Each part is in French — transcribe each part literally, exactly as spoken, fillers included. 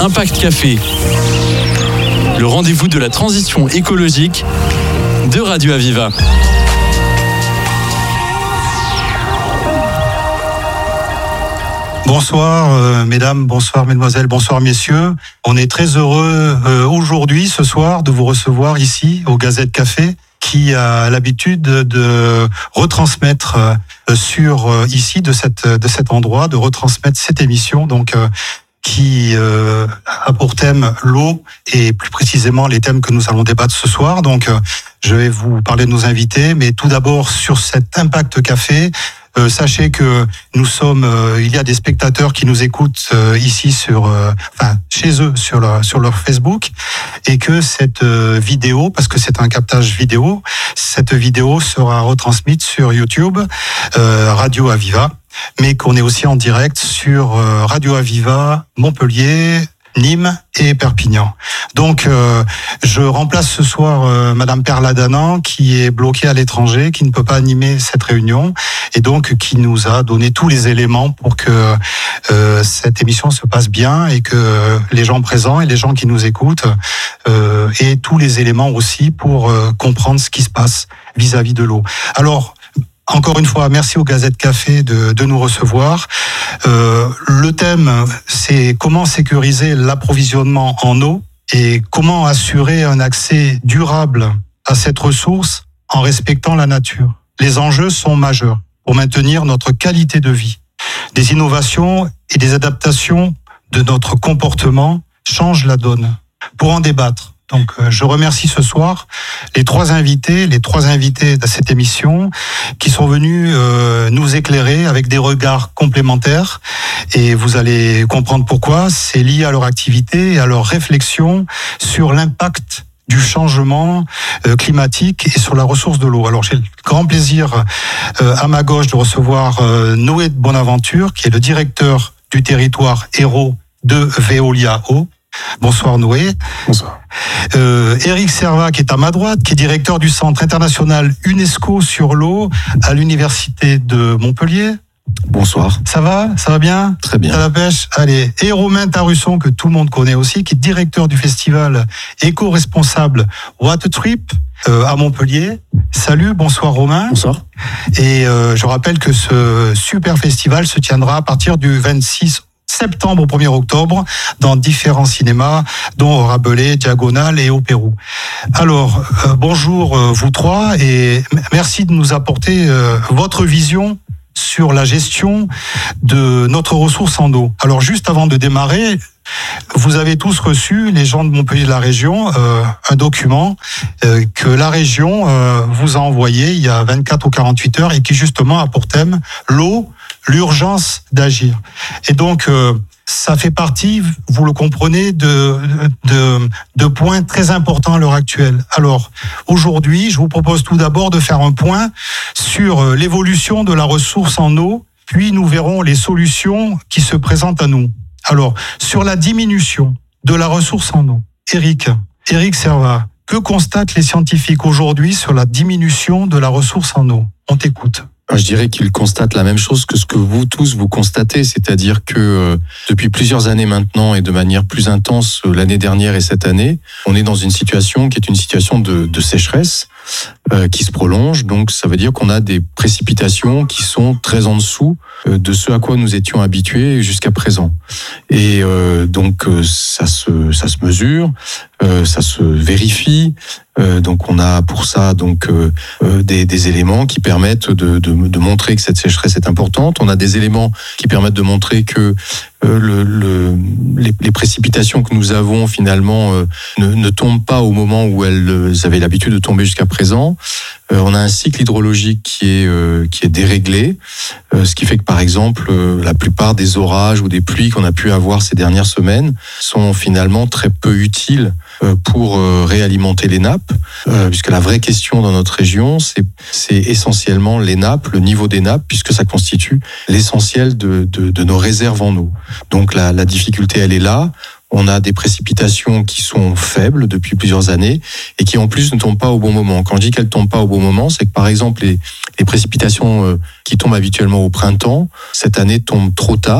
Impact Café, le rendez-vous de la transition écologique de Radio Aviva. Bonsoir euh, mesdames, bonsoir mesdemoiselles, bonsoir messieurs. On est très heureux euh, aujourd'hui, ce soir, de vous recevoir ici au Gazette Café, qui a l'habitude de retransmettre euh, sur euh, ici de cette de cet endroit, de retransmettre cette émission, donc euh, qui euh, a pour thème l'eau et plus précisément les thèmes que nous allons débattre ce soir. Donc euh, je vais vous parler de nos invités, mais tout d'abord sur cet Impact Café. Euh, sachez que nous sommes, euh, il y a des spectateurs qui nous écoutent euh, ici sur, euh, enfin chez eux sur leur sur leur Facebook, et que cette euh, vidéo, parce que c'est un captage vidéo, cette vidéo sera retransmise sur YouTube, euh, Radio Aviva, mais qu'on est aussi en direct sur euh, Radio Aviva Montpellier, Nîmes et Perpignan. Donc, euh, je remplace ce soir euh, Madame Perla Danan, qui est bloquée à l'étranger, qui ne peut pas animer cette réunion, et donc qui nous a donné tous les éléments pour que euh, cette émission se passe bien et que les gens présents et les gens qui nous écoutent euh, aient tous les éléments aussi pour euh, comprendre ce qui se passe vis-à-vis de l'eau. Alors, encore une fois, merci au Gazette Café de, de nous recevoir. Euh, le thème, c'est comment sécuriser l'approvisionnement en eau et comment assurer un accès durable à cette ressource en respectant la nature. Les enjeux sont majeurs pour maintenir notre qualité de vie. Des innovations et des adaptations de notre comportement changent la donne. Pour en débattre, donc, je remercie ce soir les trois invités, les trois invités de cette émission qui sont venus euh, nous éclairer avec des regards complémentaires. Et vous allez comprendre pourquoi. C'est lié à leur activité et à leur réflexion sur l'impact du changement euh, climatique et sur la ressource de l'eau. Alors, j'ai le grand plaisir euh, à ma gauche de recevoir euh, Noé Bonaventure, qui est le directeur du territoire Hérault de Veolia Eau. Bonsoir Noé. Bonsoir. Euh, Éric Servat, qui est à ma droite, qui est directeur du Centre international UNESCO sur l'eau à l'Université de Montpellier. Bonsoir. Ça va? Ça va bien? Très bien. T'as la pêche? Allez. Et Romain Tarusson, que tout le monde connaît aussi, qui est directeur du festival éco-responsable Water Trip euh, à Montpellier. Salut, bonsoir Romain. Bonsoir. Et euh, je rappelle que ce super festival se tiendra à partir du vingt-six septembre au premier octobre dans différents cinémas, dont au Rabelais, Diagonale et au Pérou. Alors, euh, bonjour euh, vous trois, et m- merci de nous apporter euh, votre vision sur la gestion de notre ressource en eau. Alors, juste avant de démarrer, vous avez tous reçu, les gens de Montpellier de la région, euh, un document euh, que la région euh, vous a envoyé il y a vingt-quatre ou quarante-huit heures et qui justement a pour thème l'eau, l'urgence d'agir. Et donc, euh, ça fait partie, vous le comprenez, de, de, de points très importants à l'heure actuelle. Alors, aujourd'hui, je vous propose tout d'abord de faire un point sur l'évolution de la ressource en eau, puis nous verrons les solutions qui se présentent à nous. Alors, sur la diminution de la ressource en eau, Éric, Éric Servat, que constatent les scientifiques aujourd'hui sur la diminution de la ressource en eau? On t'écoute. Je dirais qu'ils constatent la même chose que ce que vous tous vous constatez, c'est-à-dire que euh, depuis plusieurs années maintenant et de manière plus intense euh, l'année dernière et cette année, on est dans une situation qui est une situation de, de sécheresse euh, qui se prolonge. Donc ça veut dire qu'on a des précipitations qui sont très en dessous euh, de ce à quoi nous étions habitués jusqu'à présent. Et euh, donc euh, ça se ça se mesure, euh, ça se vérifie. Euh, donc on a pour ça donc euh, euh, des, des éléments qui permettent de, de, de montrer que cette sécheresse est importante. On a des éléments qui permettent de montrer que euh, le, le, les, les précipitations que nous avons finalement euh, ne, ne tombent pas au moment où elles, elles avaient l'habitude de tomber jusqu'à présent. Euh, on a un cycle hydrologique qui est euh, qui est déréglé, euh, ce qui fait que par exemple euh, la plupart des orages ou des pluies qu'on a pu avoir ces dernières semaines sont finalement très peu utiles euh, pour euh, réalimenter les nappes, euh, puisque la vraie question dans notre région c'est c'est essentiellement les nappes, le niveau des nappes, puisque ça constitue l'essentiel de de, de nos réserves en eau. Donc la, la difficulté elle est là. On a des précipitations qui sont faibles depuis plusieurs années et qui en plus ne tombent pas au bon moment. Quand je dis qu'elles ne tombent pas au bon moment, c'est que par exemple les, les précipitations qui tombent habituellement au printemps, cette année tombent trop tard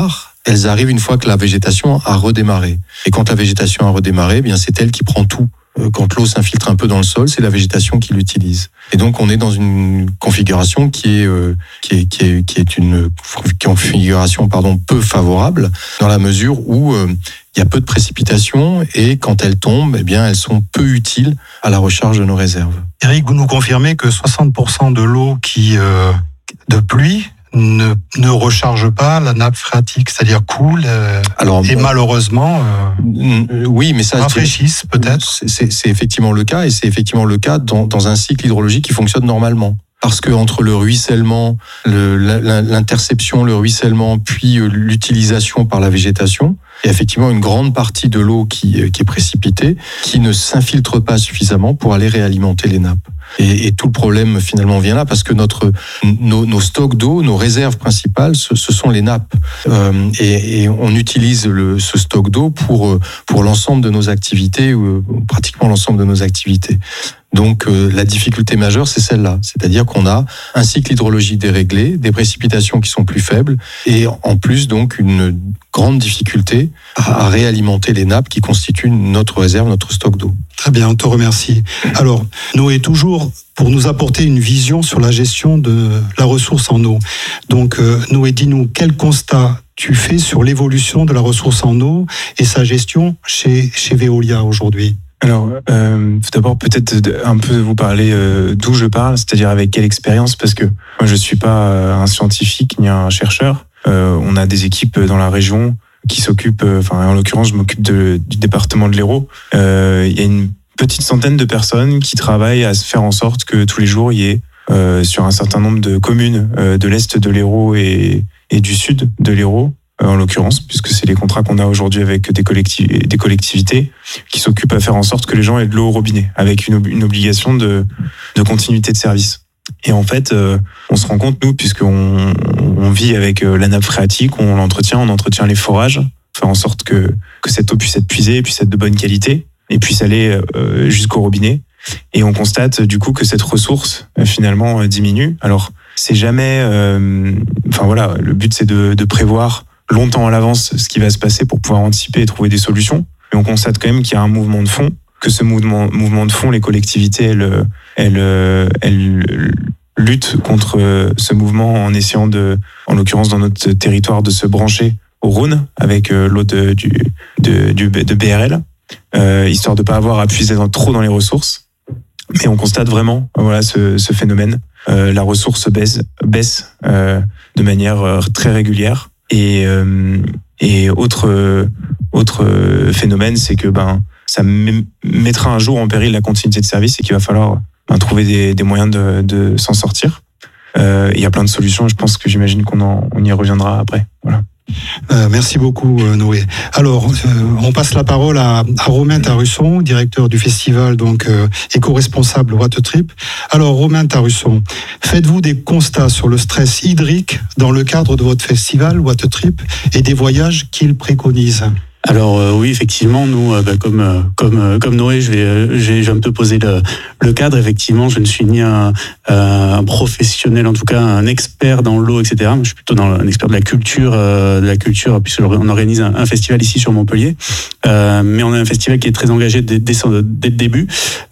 elles arrivent une fois que la végétation a redémarré. Et quand la végétation a redémarré, eh bien c'est elle qui prend tout. Quand l'eau s'infiltre un peu dans le sol, c'est la végétation qui l'utilise. Et donc on est dans une configuration qui est euh, qui est qui est qui est une configuration pardon peu favorable dans la mesure où euh, il y a peu de précipitations et quand elles tombent, eh bien elles sont peu utiles à la recharge de nos réserves. Eric, vous nous confirmez que soixante pour cent de l'eau qui euh, de pluie ne, ne recharge pas la nappe phréatique, c'est-à-dire coule euh, Alors, et bon, malheureusement euh, oui, mais ça rafraîchissent peut-être. C'est, c'est, c'est effectivement le cas et c'est effectivement le cas dans, dans un cycle hydrologique qui fonctionne normalement. Parce que entre le ruissellement, le, l'interception, le ruissellement, puis l'utilisation par la végétation, il y a effectivement une grande partie de l'eau qui, qui est précipitée, qui ne s'infiltre pas suffisamment pour aller réalimenter les nappes. Et, et tout le problème finalement vient là parce que notre nos, nos stocks d'eau, nos réserves principales, ce, ce sont les nappes. Euh, et, et on utilise le, ce stock d'eau pour pour l'ensemble de nos activités, ou pratiquement l'ensemble de nos activités. Donc euh, la difficulté majeure, c'est celle-là, c'est-à-dire qu'on a un cycle hydrologique déréglé, des précipitations qui sont plus faibles, et en plus donc une grande difficulté à, à réalimenter les nappes qui constituent notre réserve, notre stock d'eau. Très bien, on te remercie. Alors, Noé, toujours pour nous apporter une vision sur la gestion de la ressource en eau. Donc, euh, Noé, dis-nous, quel constat tu fais sur l'évolution de la ressource en eau et sa gestion chez, chez Veolia aujourd'hui ? Alors, euh, tout d'abord, peut-être un peu vous parler euh, d'où je parle, c'est-à-dire avec quelle expérience, parce que moi, je suis pas un scientifique ni un chercheur. Euh, on a des équipes dans la région qui s'occupent, enfin, en l'occurrence, je m'occupe de, du département de l'Hérault. Euh, il y a une petite centaine de personnes qui travaillent à faire en sorte que tous les jours, il y ait, euh, sur un certain nombre de communes euh, de l'Est de l'Hérault et, et du Sud de l'Hérault, en l'occurrence, puisque c'est les contrats qu'on a aujourd'hui avec des, collecti- des collectivités qui s'occupent à faire en sorte que les gens aient de l'eau au robinet, avec une, ob- une obligation de, de continuité de service. Et en fait, euh, on se rend compte, nous, puisqu'on on vit avec euh, la nappe phréatique, on l'entretient, on entretient les forages, faire en sorte que, que cette eau puisse être puisée, puisse être de bonne qualité, et puisse aller euh, jusqu'au robinet. Et on constate du coup que cette ressource, euh, finalement, euh, diminue. Alors, c'est jamais... Euh, enfin voilà, le but, c'est de, de prévoir longtemps à l'avance ce qui va se passer pour pouvoir anticiper et trouver des solutions. Mais on constate quand même qu'il y a un mouvement de fond, que ce mouvement, mouvement de fond, les collectivités, elles, elles, elles luttent contre ce mouvement en essayant de, en l'occurrence dans notre territoire, de se brancher au Rhône avec l'eau de, du, de, du, de B R L, euh, histoire de ne pas avoir à puiser trop dans les ressources. Mais on constate vraiment voilà, ce, ce phénomène. Euh, la ressource baisse, baisse euh, de manière très régulière. Et, euh, et autre, autre phénomène, c'est que ben, ça m- mettra un jour en péril la continuité de service et qu'il va falloir ben, trouver des, des moyens de, de s'en sortir. Euh, il y a plein de solutions et je pense que j'imagine qu'on en, on y reviendra après. Voilà. Euh, merci beaucoup Noé. Alors, euh, on passe la parole à, à Romain Tarusson, directeur du festival donc euh, éco-responsable Watt-Trip. Alors Romain Tarusson, faites-vous des constats sur le stress hydrique dans le cadre de votre festival Watt-Trip et des voyages qu'il préconise ? Alors euh, oui, effectivement, nous, euh, bah, comme euh, comme euh, comme Noé, je vais euh, j'ai, j'ai un peu posé le le cadre. Effectivement, je ne suis ni un, euh, un professionnel, en tout cas un expert dans l'eau, et cetera. Moi, je suis plutôt dans un expert de la culture, euh, de la culture, puisque on organise un, un festival ici sur Montpellier. Euh, mais on a un festival qui est très engagé dès, dès, dès le début.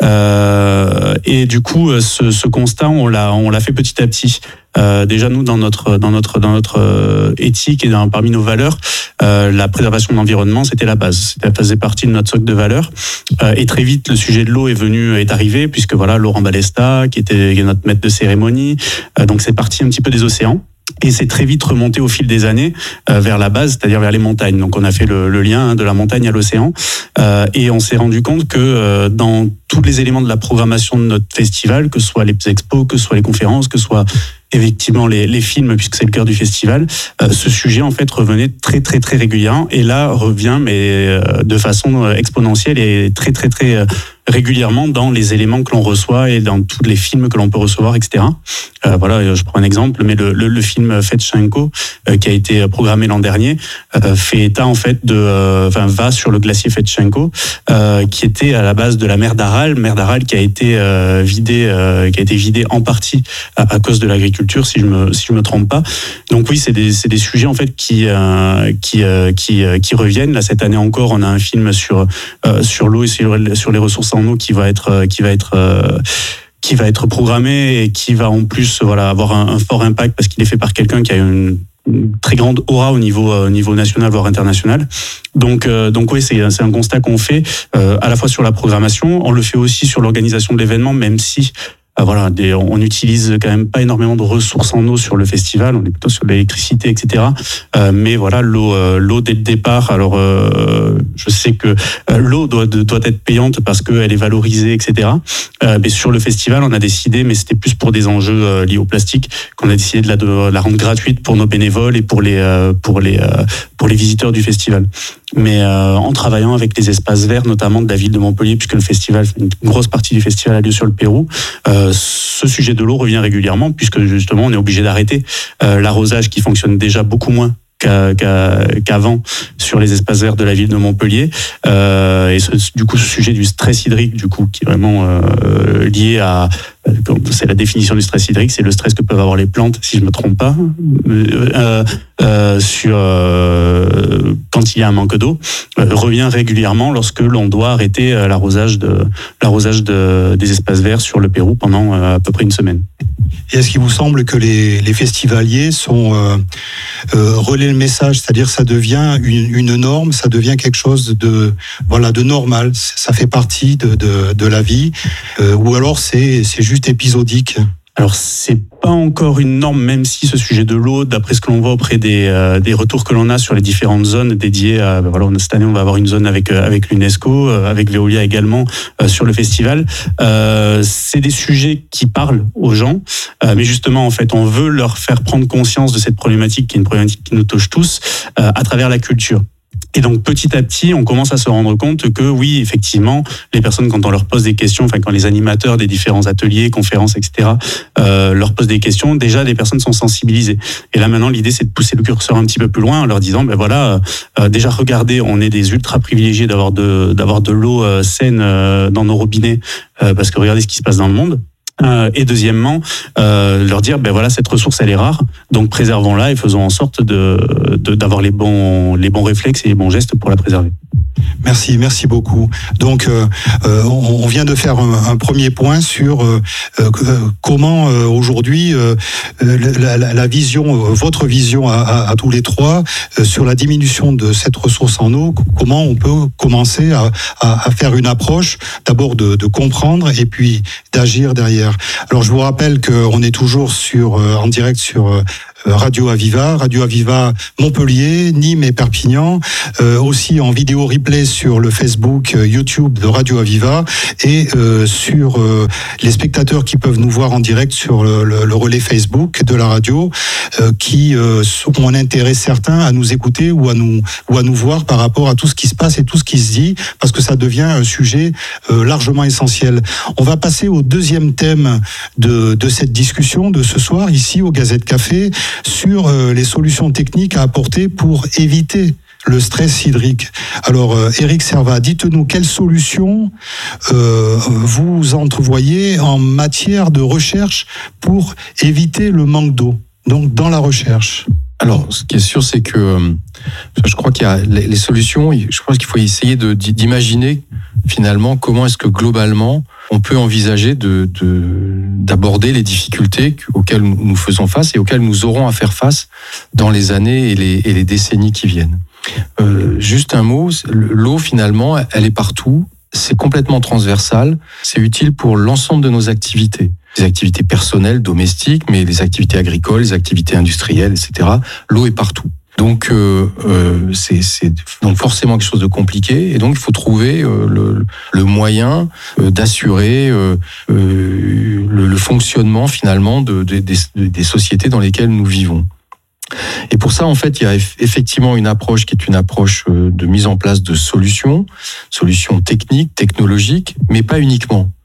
Euh, et du coup, ce, ce constat, on l'a on l'a fait petit à petit. Euh, déjà nous dans notre dans notre dans notre euh, éthique et dans, parmi nos valeurs, euh, la préservation de l'environnement c'était la base, ça faisait partie de notre socle de valeurs. Euh, et très vite le sujet de l'eau est venu est arrivé puisque voilà Laurent Balesta qui était notre maître de cérémonie, euh, donc c'est parti un petit peu des océans. Et c'est très vite remonté au fil des années euh, vers la base, c'est-à-dire vers les montagnes. Donc on a fait le, le lien hein, de la montagne à l'océan euh, et on s'est rendu compte que euh, dans tous les éléments de la programmation de notre festival, que ce soit les expos, que ce soit les conférences, que ce soit effectivement les, les films, puisque c'est le cœur du festival, euh, ce sujet en fait revenait très très très régulièrement et là revient mais euh, de façon exponentielle et très très très euh, régulièrement dans les éléments que l'on reçoit et dans tous les films que l'on peut recevoir, et cetera. Euh, voilà, je prends un exemple, mais le, le, le film Fetchenko, euh, qui a été programmé l'an dernier, euh, fait état en fait de, euh, enfin va sur le glacier Fetchenko, euh, qui était à la base de la mer d'Aral d'Aral, mer d'Aral qui a été euh, vidée, euh, qui a été vidée en partie à, à cause de l'agriculture, si je me si je me trompe pas. Donc oui, c'est des c'est des sujets en fait qui euh, qui euh, qui euh, qui reviennent. Là cette année encore, on a un film sur euh, sur l'eau et sur, sur les ressources en eau qui va être euh, qui va être euh, qui va être programmé et qui va en plus voilà avoir un, un fort impact parce qu'il est fait par quelqu'un qui a une une très grande aura au niveau au niveau national voire international. Donc euh, donc oui, c'est c'est un constat qu'on fait euh, à la fois sur la programmation, on le fait aussi sur l'organisation de l'événement, même si euh, voilà, des, on utilise quand même pas énormément de ressources en eau sur le festival, on est plutôt sur l'électricité, et cetera. Euh, mais voilà, l'eau, euh, l'eau dès le départ. Alors, euh, je sais que euh, l'eau doit doit être payante parce qu'elle est valorisée, et cetera. Euh, mais sur le festival, on a décidé, mais c'était plus pour des enjeux euh, liés au plastique, qu'on a décidé de la, de la rendre gratuite pour nos bénévoles et pour les euh, pour les euh, pour les visiteurs du festival. Mais euh, en travaillant avec les espaces verts, notamment de la ville de Montpellier, puisque le festival, une grosse partie du festival a lieu sur le Pérou, euh, ce sujet de l'eau revient régulièrement, puisque justement on est obligé d'arrêter euh, l'arrosage qui fonctionne déjà beaucoup moins qu'à, qu'à, qu'avant sur les espaces verts de la ville de Montpellier. Euh, et ce, du coup, ce sujet du stress hydrique, du coup, qui est vraiment euh, lié à... C'est la définition du stress hydrique, c'est le stress que peuvent avoir les plantes, si je me trompe pas, euh, euh, sur euh, quand il y a un manque d'eau, euh, revient régulièrement lorsque l'on doit arrêter euh, l'arrosage de l'arrosage de, des espaces verts sur le Pérou pendant euh, à peu près une semaine. Et est-ce qu'il vous semble que les, les festivaliers sont euh, euh, relaient le message, c'est-à-dire ça devient une, une norme, ça devient quelque chose de voilà de normal, ça fait partie de de, de la vie, euh, ou alors c'est c'est juste épisodique? Alors c'est pas encore une norme, même si ce sujet de l'eau, d'après ce que l'on voit auprès des euh, des retours que l'on a sur les différentes zones dédiées à, ben voilà, cette année on va avoir une zone avec euh, avec l'UNESCO, euh, avec Veolia également euh, sur le festival. Euh, c'est des sujets qui parlent aux gens, euh, mais justement en fait on veut leur faire prendre conscience de cette problématique qui est une problématique qui nous touche tous euh, à travers la culture. Et donc petit à petit, on commence à se rendre compte que oui, effectivement, les personnes, quand on leur pose des questions, enfin quand les animateurs des différents ateliers, conférences, et cetera, euh, leur posent des questions, déjà les personnes sont sensibilisées. Et là maintenant, l'idée c'est de pousser le curseur un petit peu plus loin en leur disant, ben voilà, euh, déjà regardez, on est des ultra privilégiés d'avoir de d'avoir de l'eau euh, saine euh, dans nos robinets, euh, parce que regardez ce qui se passe dans le monde. Euh, et deuxièmement, euh, leur dire, ben voilà, cette ressource elle est rare, donc préservons-la et faisons en sorte de, de d'avoir les bons les bons réflexes et les bons gestes pour la préserver. Merci, merci beaucoup. Donc, euh, on, on vient de faire un, un premier point sur euh, euh, comment euh, aujourd'hui euh, la, la, la vision, votre vision à, à, à tous les trois euh, sur la diminution de cette ressource en eau. Comment on peut commencer à, à, à faire une approche, d'abord de, de comprendre et puis d'agir derrière. Alors, je vous rappelle qu'on est toujours sur euh, en direct sur euh, Radio Aviva, Radio Aviva Montpellier, Nîmes et Perpignan, euh, aussi en vidéo replay sur le Facebook, euh, YouTube de Radio Aviva et euh, sur euh, les spectateurs qui peuvent nous voir en direct sur le, le, le relais Facebook de la radio, euh, qui euh, ont un intérêt certain à nous écouter ou à nous ou à nous voir par rapport à tout ce qui se passe et tout ce qui se dit, parce que ça devient un sujet euh, largement essentiel. On va passer au deuxième thème de, de cette discussion de ce soir ici au Gazette Café, sur les solutions techniques à apporter pour éviter le stress hydrique. Alors, euh, Éric Servat, dites-nous quelles solutions euh, vous entrevoyez en matière de recherche pour éviter le manque d'eau, donc dans la recherche. Alors, ce qui est sûr, c'est que euh, je crois qu'il y a les, les solutions, je pense qu'il faut essayer de, d'imaginer finalement comment est-ce que globalement on peut envisager de, de, d'aborder les difficultés auxquelles nous faisons face et auxquelles nous aurons à faire face dans les années et les, et les décennies qui viennent. Euh, juste un mot, l'eau finalement, elle est partout, c'est complètement transversal, c'est utile pour l'ensemble de nos activités. Les activités personnelles, domestiques, mais les activités agricoles, les activités industrielles, et cetera. L'eau est partout. Donc, euh, euh, c'est, c'est donc forcément quelque chose de compliqué, et donc il faut trouver euh, le, le moyen euh, d'assurer euh, euh, le, le fonctionnement finalement de, de, des, des sociétés dans lesquelles nous vivons. Et pour ça, en fait, il y a effectivement une approche qui est une approche de mise en place de solutions, solutions techniques, technologiques, mais pas uniquement.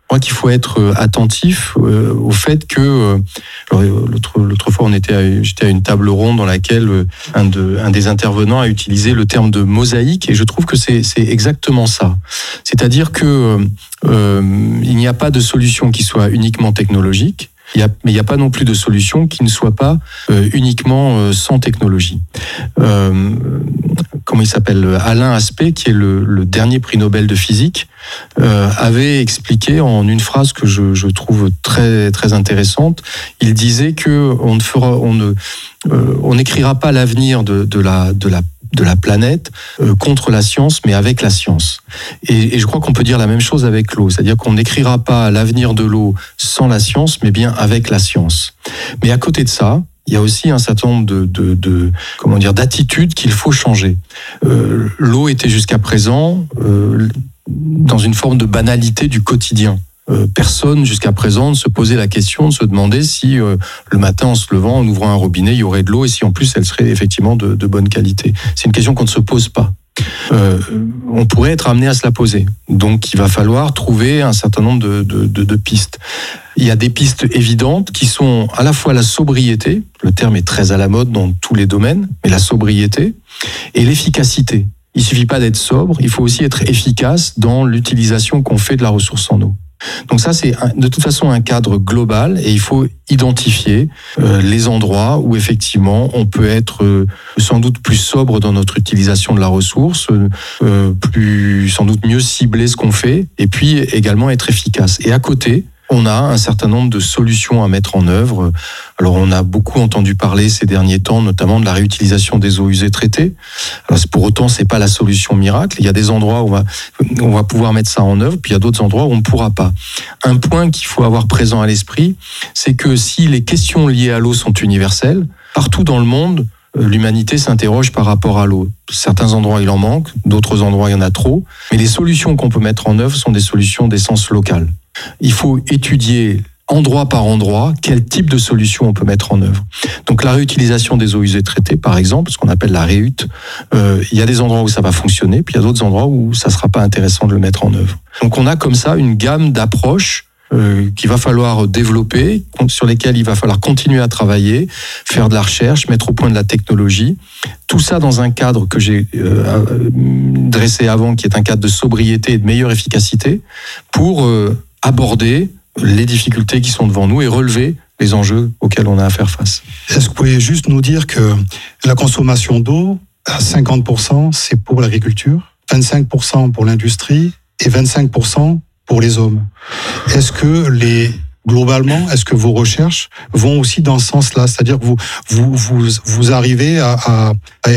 crois qu'il faut être attentif euh, au fait que euh, l'autre, l'autre fois on était à, j'étais à une table ronde dans laquelle euh, un, de, un des intervenants a utilisé le terme de mosaïque et je trouve que c'est, c'est exactement ça. C'est-à-dire que euh, il n'y a pas de solution qui soit uniquement technologique. Il y a, mais il n'y a pas non plus de solution qui ne soit pas euh, uniquement euh, sans technologie. Euh, comment il s'appelle ? Alain Aspect, qui est le, le dernier prix Nobel de physique, euh, avait expliqué en une phrase que je, je trouve très très intéressante. Il disait que on ne fera, on ne, euh, on n'écrira pas l'avenir de, de la de la de la planète euh, contre la science, mais avec la science. Et, et je crois qu'on peut dire la même chose avec l'eau, c'est-à-dire qu'on n'écrira pas l'avenir de l'eau sans la science, mais bien avec la science. Mais à côté de ça, il y a aussi un certain nombre de, de, de comment dire, d'attitudes qu'il faut changer. Euh, l'eau était jusqu'à présent euh, dans une forme de banalité du quotidien. Personne jusqu'à présent ne se posait la question de se demander si euh, le matin en se levant, en ouvrant un robinet, il y aurait de l'eau et si en plus elle serait effectivement de, de bonne qualité. C'est une question qu'on ne se pose pas. Euh, on pourrait être amené à se la poser. Donc il va falloir trouver un certain nombre de, de, de, de pistes. Il y a des pistes évidentes qui sont à la fois la sobriété, le terme est très à la mode dans tous les domaines, mais la sobriété et l'efficacité. Il ne suffit pas d'être sobre, il faut aussi être efficace dans l'utilisation qu'on fait de la ressource en eau. Donc ça, c'est de toute façon un cadre global et il faut identifier euh, les endroits où effectivement on peut être euh, sans doute plus sobre dans notre utilisation de la ressource, euh, plus sans doute mieux cibler ce qu'on fait et puis également être efficace. Et à côté, on a un certain nombre de solutions à mettre en œuvre. Alors, on a beaucoup entendu parler ces derniers temps, notamment de la réutilisation des eaux usées traitées. Alors, pour autant, c'est pas la solution miracle. Il y a des endroits où on va, on va pouvoir mettre ça en œuvre, puis il y a d'autres endroits où on ne pourra pas. Un point qu'il faut avoir présent à l'esprit, c'est que si les questions liées à l'eau sont universelles, partout dans le monde, l'humanité s'interroge par rapport à l'eau. Certains endroits, il en manque, d'autres endroits, il y en a trop. Mais les solutions qu'on peut mettre en œuvre sont des solutions d'essence locale. Il faut étudier endroit par endroit quel type de solution on peut mettre en œuvre. Donc la réutilisation des eaux usées traitées, par exemple, ce qu'on appelle la réhute, euh, il y a des endroits où ça va fonctionner, puis il y a d'autres endroits où ça ne sera pas intéressant de le mettre en œuvre. Donc on a comme ça une gamme d'approches Euh, qu'il va falloir développer, sur lesquels il va falloir continuer à travailler, faire de la recherche, mettre au point de la technologie. Tout ça dans un cadre que j'ai euh, dressé avant, qui est un cadre de sobriété et de meilleure efficacité, pour euh, aborder les difficultés qui sont devant nous et relever les enjeux auxquels on a à faire face. Est-ce que vous pouvez juste nous dire que la consommation d'eau, à cinquante pour cent, c'est pour l'agriculture, vingt-cinq pour cent pour l'industrie et vingt-cinq pour cent pour les hommes. Est-ce que les globalement, est-ce que vos recherches vont aussi dans ce sens-là, c'est-à-dire que vous vous vous, vous arrivez à, à,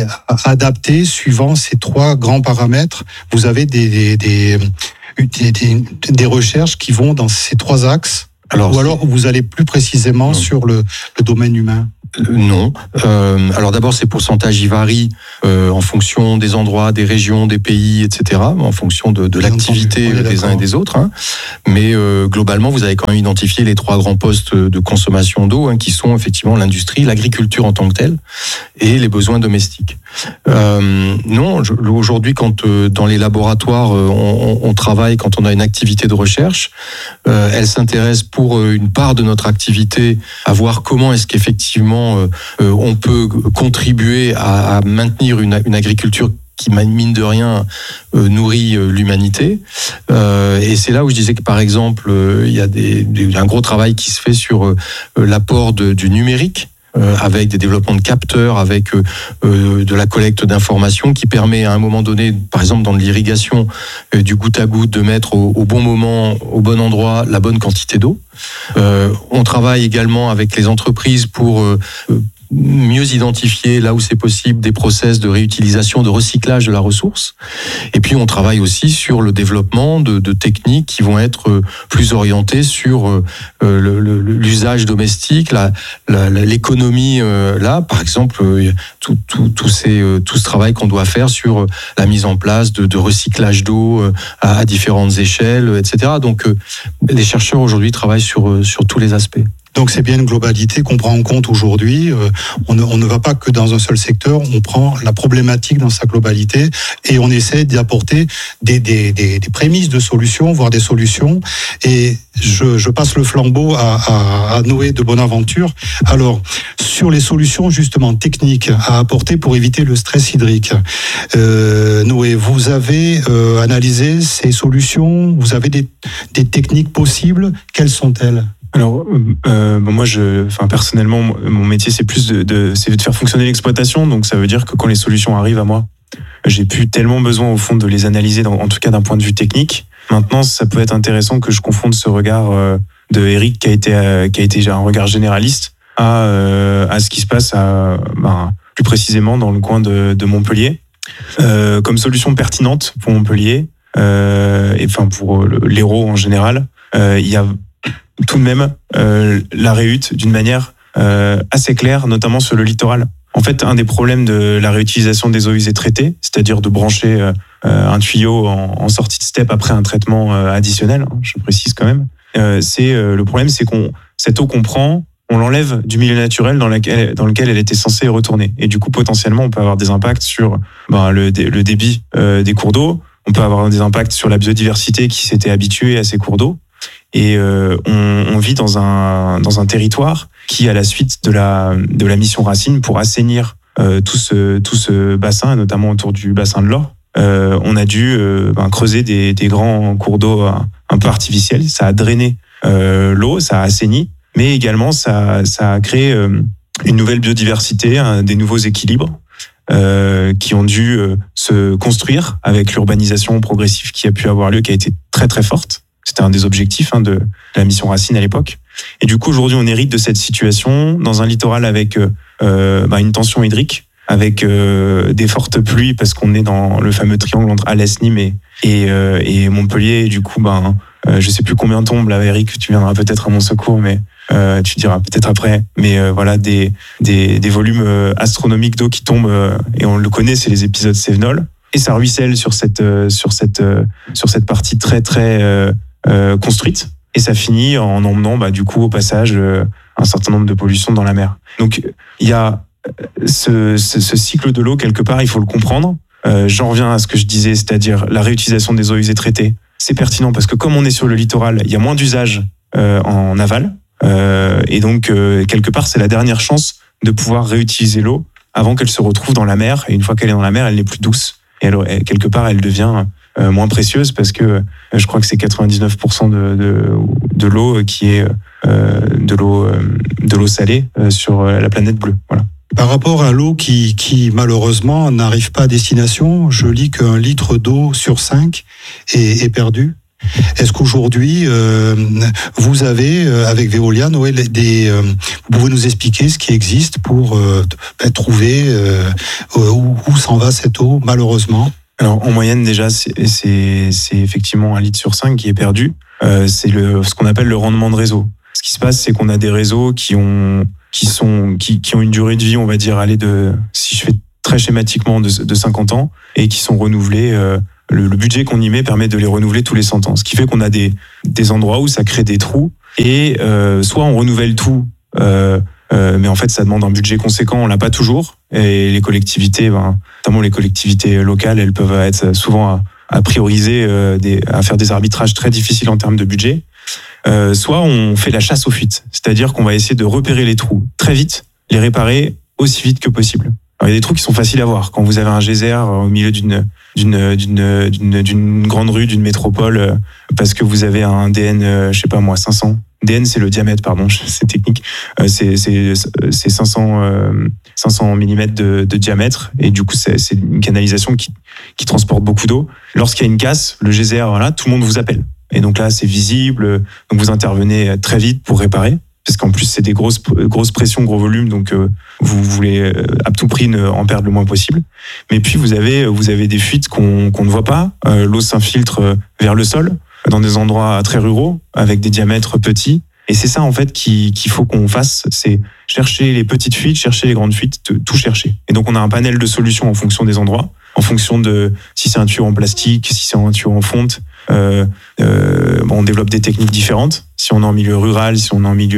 à adapter suivant ces trois grands paramètres. Vous avez des des, des des des des recherches qui vont dans ces trois axes. Alors, ou alors vous allez plus précisément non. sur le, le domaine humain. Non. Euh, alors d'abord, ces pourcentages y varient euh, en fonction des endroits, des régions, des pays, et cetera, en fonction de, de l'activité entendu, des uns et des autres. Hein. Mais euh, globalement, vous avez quand même identifié les trois grands postes de consommation d'eau, hein, qui sont effectivement l'industrie, l'agriculture en tant que telle, et les besoins domestiques. Euh, non, je, aujourd'hui, quand euh, dans les laboratoires, euh, on, on travaille, quand on a une activité de recherche, euh, elle s'intéresse pour euh, une part de notre activité à voir comment est-ce qu'effectivement euh, on peut contribuer à, à maintenir une, une agriculture qui, mine de rien, euh, nourrit euh, l'humanité. Euh, et c'est là où je disais que, par exemple, euh, il y a des, des, un gros travail qui se fait sur euh, l'apport de, du numérique, Euh, avec des développements de capteurs, avec euh, euh, de la collecte d'informations qui permet à un moment donné, par exemple dans de l'irrigation, euh, du goutte à goutte, de mettre au, au bon moment, au bon endroit, la bonne quantité d'eau. Euh, on travaille également avec les entreprises pour euh, mieux identifier là où c'est possible des process de réutilisation, de recyclage de la ressource. Et puis on travaille aussi sur le développement de, de techniques qui vont être plus orientées sur euh, le, le, l'usage domestique, la, la, l'économie. Euh, là, par exemple, euh, tout, tout, tout, ces, euh, tout ce travail qu'on doit faire sur la mise en place de, de recyclage d'eau euh, à, à différentes échelles, et cetera. Donc euh, les chercheurs aujourd'hui travaillent sur, sur tous les aspects. Donc c'est bien une globalité qu'on prend en compte aujourd'hui. Euh, on, ne, on ne va pas que dans un seul secteur, on prend la problématique dans sa globalité et on essaie d'y apporter des, des, des, des prémices de solutions, voire des solutions. Et je, je passe le flambeau à, à, à Noé de Bonaventure. Alors, sur les solutions justement techniques à apporter pour éviter le stress hydrique, euh, Noé, vous avez euh, analysé ces solutions, vous avez des, des techniques possibles, quelles sont-elles ? Alors, euh, bon, moi, je, enfin, personnellement, mon métier, c'est plus de, de, c'est de faire fonctionner l'exploitation. Donc, ça veut dire que quand les solutions arrivent à moi, j'ai plus tellement besoin, au fond, de les analyser, dans, en tout cas d'un point de vue technique. Maintenant, ça peut être intéressant que je confonde ce regard euh, de Eric, qui a été, euh, qui a été un regard généraliste, à, euh, à ce qui se passe, à, ben, plus précisément, dans le coin de, de Montpellier. Euh, comme solution pertinente pour Montpellier, euh, et enfin pour l'Hérault en général, euh, il y a tout de même euh, la réhute d'une manière euh, assez claire, notamment sur le littoral. En fait, un des problèmes de la réutilisation des eaux usées traitées, c'est-à-dire de brancher euh, un tuyau en, en sortie de steppe après un traitement euh, additionnel, hein, je précise quand même, euh, c'est euh, le problème, c'est qu'on cette eau qu'on prend, on l'enlève du milieu naturel dans, laquelle, dans lequel elle était censée retourner. Et du coup, potentiellement, on peut avoir des impacts sur ben, le, le débit euh, des cours d'eau, on peut avoir des impacts sur la biodiversité qui s'était habituée à ces cours d'eau. Et euh, on, on vit dans un, dans un territoire qui, à la suite de la, de la mission Racine, pour assainir euh, tout, ce, tout ce bassin, notamment autour du bassin de l'Or, euh, on a dû euh, ben, creuser des, des grands cours d'eau un peu artificiels. Ça a drainé euh, l'eau, ça a assaini, mais également ça, ça a créé euh, une nouvelle biodiversité, hein, des nouveaux équilibres euh, qui ont dû euh, se construire avec l'urbanisation progressive qui a pu avoir lieu, qui a été très très forte. C'était un des objectifs hein, de la mission Racine à l'époque. Et du coup, aujourd'hui, on hérite de cette situation dans un littoral avec euh, bah, une tension hydrique, avec euh, des fortes pluies, parce qu'on est dans le fameux triangle entre Alès, Nîmes et, et, euh, et Montpellier. Et du coup, ben, euh, je sais plus combien tombe là, Eric, tu viendras peut-être à mon secours, mais euh, tu diras peut-être après. Mais euh, voilà, des, des, des volumes astronomiques d'eau qui tombent, euh, et on le connaît, c'est les épisodes Cévenol. Et ça ruisselle sur cette, euh, sur cette, euh, sur cette partie très, très euh, euh, construite. Et ça finit en emmenant, bah, du coup, au passage, euh, un certain nombre de pollutions dans la mer. Donc, il y a ce, ce, ce cycle de l'eau, quelque part, il faut le comprendre. Euh, j'en reviens à ce que je disais, c'est-à-dire la réutilisation des eaux usées traitées. C'est pertinent parce que comme on est sur le littoral, il y a moins d'usage euh, en aval. Euh, et donc, euh, quelque part, c'est la dernière chance de pouvoir réutiliser l'eau avant qu'elle se retrouve dans la mer. Et une fois qu'elle est dans la mer, elle n'est plus douce. Et elle, elle, quelque part, elle devient euh, moins précieuse parce que euh, je crois que c'est quatre-vingt-dix-neuf pour cent de, de, de l'eau qui est euh, de l'eau euh, de l'eau salée euh, sur la planète bleue. Voilà. Par rapport à l'eau qui, qui malheureusement n'arrive pas à destination, je lis qu'un litre d'eau sur cinq est, est perdu. Est-ce qu'aujourd'hui, euh, vous avez, avec Veolia, Noël, des, euh, vous pouvez nous expliquer ce qui existe pour euh, trouver euh, où, où s'en va cette eau, malheureusement? Alors, en moyenne, déjà, c'est, c'est, c'est effectivement un litre sur cinq qui est perdu. Euh, c'est le, ce qu'on appelle le rendement de réseau. Ce qui se passe, c'est qu'on a des réseaux qui ont, qui sont, qui, qui ont une durée de vie, on va dire, aller de, si je fais très schématiquement, de, de cinquante ans, et qui sont renouvelés. Euh, le, le budget qu'on y met permet de les renouveler tous les cent ans. Ce qui fait qu'on a des, des endroits où ça crée des trous, et euh, soit on renouvelle tout, euh, euh, mais en fait, ça demande un budget conséquent, on l'a pas toujours, et les collectivités, ben, notamment les collectivités locales, elles peuvent être souvent à, à prioriser, euh, des, à faire des arbitrages très difficiles en termes de budget. Euh, soit on fait la chasse aux fuites, c'est-à-dire qu'on va essayer de repérer les trous très vite, les réparer aussi vite que possible. Alors, il y a des trous qui sont faciles à voir. Quand vous avez un geyser au milieu d'une, d'une, d'une, d'une, d'une grande rue, d'une métropole, parce que vous avez un D N, je sais pas moi, cinq cents. D N, c'est le diamètre, pardon, c'est technique. C'est, c'est, c'est cinq cents, euh, cinq cents millimètres de, de diamètre, et du coup, c'est, c'est une canalisation qui, qui transporte beaucoup d'eau. Lorsqu'il y a une casse, le geyser, voilà, tout le monde vous appelle. Et donc là, c'est visible, donc vous intervenez très vite pour réparer, parce qu'en plus, c'est des grosses, grosses pressions, gros volumes, donc euh, vous voulez euh, à tout prix ne en perdre le moins possible. Mais puis, vous avez, vous avez des fuites qu'on, qu'on ne voit pas. Euh, l'eau s'infiltre vers le sol, dans des endroits très ruraux, avec des diamètres petits. Et c'est ça, en fait, qu'il, qu'il faut qu'on fasse, c'est chercher les petites fuites, chercher les grandes fuites, tout chercher. Et donc, on a un panel de solutions en fonction des endroits, en fonction de si c'est un tuyau en plastique, si c'est un tuyau en fonte. Euh, euh, bon, on développe des techniques différentes. Si on est en milieu rural, si on est en milieu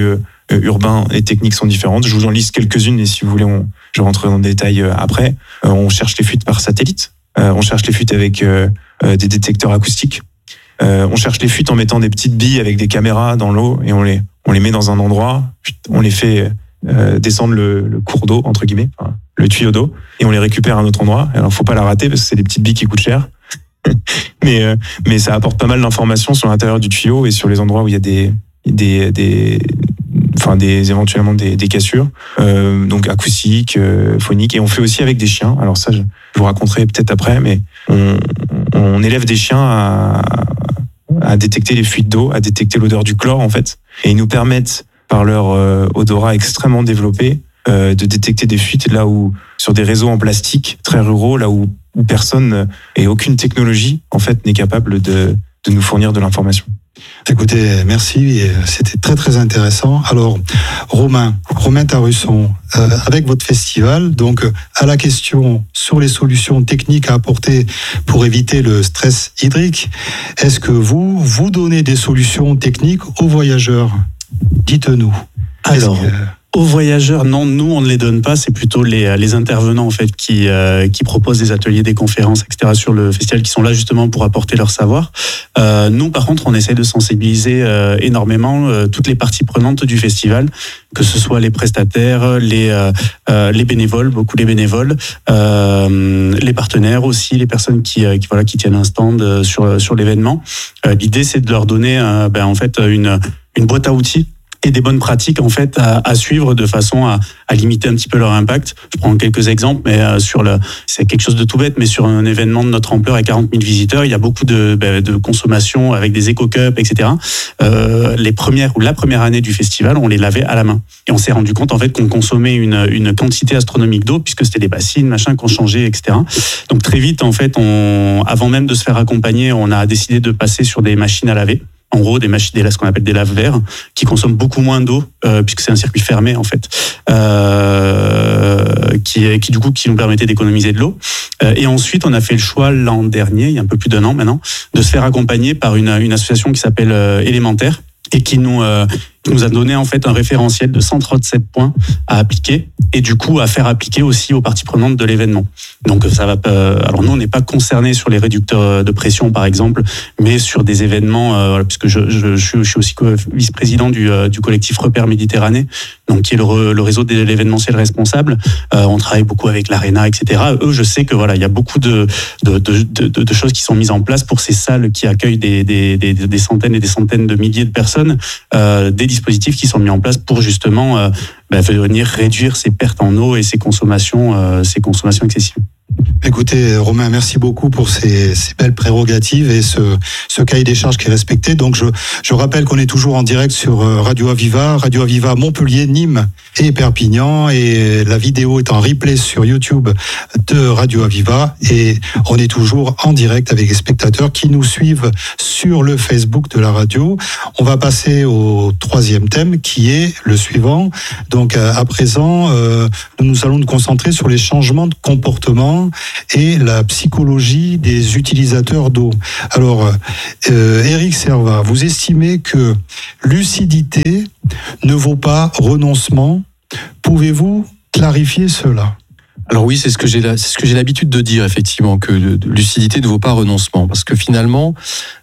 euh, urbains et techniques sont différentes. Je vous en liste quelques-unes et si vous voulez, on, je rentre dans le détail euh, après. Euh, on cherche les fuites par satellite. Euh, on cherche les fuites avec euh, euh, des détecteurs acoustiques. Euh, on cherche les fuites en mettant des petites billes avec des caméras dans l'eau et on les, on les met dans un endroit. On les fait euh, descendre le, le cours d'eau, entre guillemets, enfin, le tuyau d'eau, et on les récupère à un autre endroit. Alors, faut pas la rater parce que c'est des petites billes qui coûtent cher. mais, euh, mais ça apporte pas mal d'informations sur l'intérieur du tuyau et sur les endroits où il y a des, des, des, enfin des éventuellement des, des cassures, euh, donc acoustiques, euh, phoniques. Et on fait aussi avec des chiens. Alors ça, je vous raconterai peut-être après, mais on, on élève des chiens à, à détecter les fuites d'eau, à détecter l'odeur du chlore en fait, et ils nous permettent par leur euh, odorat extrêmement développé euh, de détecter des fuites là où sur des réseaux en plastique très ruraux, là où, où personne et aucune technologie en fait n'est capable de, de nous fournir de l'information. Écoutez, merci, c'était très très intéressant. Alors, Romain, Romain Tarusson, euh, avec votre festival, donc à la question sur les solutions techniques à apporter pour éviter le stress hydrique, est-ce que vous, vous donnez des solutions techniques aux voyageurs ? Dites-nous. Alors, que... aux voyageurs, non, nous on ne les donne pas, c'est plutôt les, les intervenants en fait qui, euh, qui proposent des ateliers, des conférences, et cetera sur le festival, qui sont là justement pour apporter leur savoir. Euh, nous par contre, on essaie de sensibiliser euh, énormément euh, toutes les parties prenantes du festival, que ce soit les prestataires, les, euh, euh, les bénévoles, beaucoup les bénévoles, euh, les partenaires aussi, les personnes qui, euh, qui, voilà, qui tiennent un stand sur, sur l'événement. Euh, l'idée c'est de leur donner euh, ben, en fait une, une boîte à outils et des bonnes pratiques en fait à, à suivre de façon à, à limiter un petit peu leur impact. Je prends quelques exemples, mais euh, sur le, c'est quelque chose de tout bête, mais sur un événement de notre ampleur à quarante mille visiteurs, il y a beaucoup de, bah, de consommation avec des éco-cups, et cetera. Euh, les premières ou la première année du festival, on les lavait à la main et on s'est rendu compte en fait qu'on consommait une, une quantité astronomique d'eau puisque c'était des bassines, machin qu'on changeait, et cetera. Donc très vite en fait, on, avant même de se faire accompagner, on a décidé de passer sur des machines à laver. En gros, des machines, des, ce qu'on appelle des lave-verres, qui consomment beaucoup moins d'eau, euh, puisque c'est un circuit fermé en fait, euh, qui, qui du coup qui nous permettait d'économiser de l'eau. Euh, et ensuite, on a fait le choix l'an dernier, il y a un peu plus d'un an maintenant, de se faire accompagner par une, une association qui s'appelle euh, Élémentaire et qui nous euh, qui nous a donné en fait un référentiel de cent trente-sept points à appliquer et du coup à faire appliquer aussi aux parties prenantes de l'événement. Donc ça va euh, alors nous on n'est pas concernés sur les réducteurs de pression par exemple, mais sur des événements euh, puisque je, je, je suis aussi vice-président du, euh, du collectif Repère Méditerranée, donc qui est le, le réseau de l'événementiel responsable. Euh, on travaille beaucoup avec l'Arena, et cetera. Eux, je sais que voilà, il y a beaucoup de de, de, de de choses qui sont mises en place pour ces salles qui accueillent des des, des, des centaines et des centaines de milliers de personnes, euh, des dispositifs qui sont mis en place pour justement euh, bah, venir réduire ces pertes en eau et ces consommations, euh, ces consommations excessives. Écoutez, Romain, merci beaucoup pour ces, ces belles prérogatives et ce, ce cahier des charges qui est respecté. Donc, je, je rappelle qu'on est toujours en direct sur Radio Aviva, Radio Aviva Montpellier, Nîmes et Perpignan. Et la vidéo est en replay sur YouTube de Radio Aviva. Et on est toujours en direct avec les spectateurs qui nous suivent sur le Facebook de la radio. On va passer au troisième thème qui est le suivant. Donc, à présent, euh, nous allons nous concentrer sur les changements de comportement et la psychologie des utilisateurs d'eau. Alors, euh, Éric Servat, vous estimez que lucidité ne vaut pas renoncement. Pouvez-vous clarifier cela ? Alors oui, c'est ce que j'ai c'est ce que j'ai l'habitude de dire effectivement, que lucidité ne vaut pas renoncement, parce que finalement,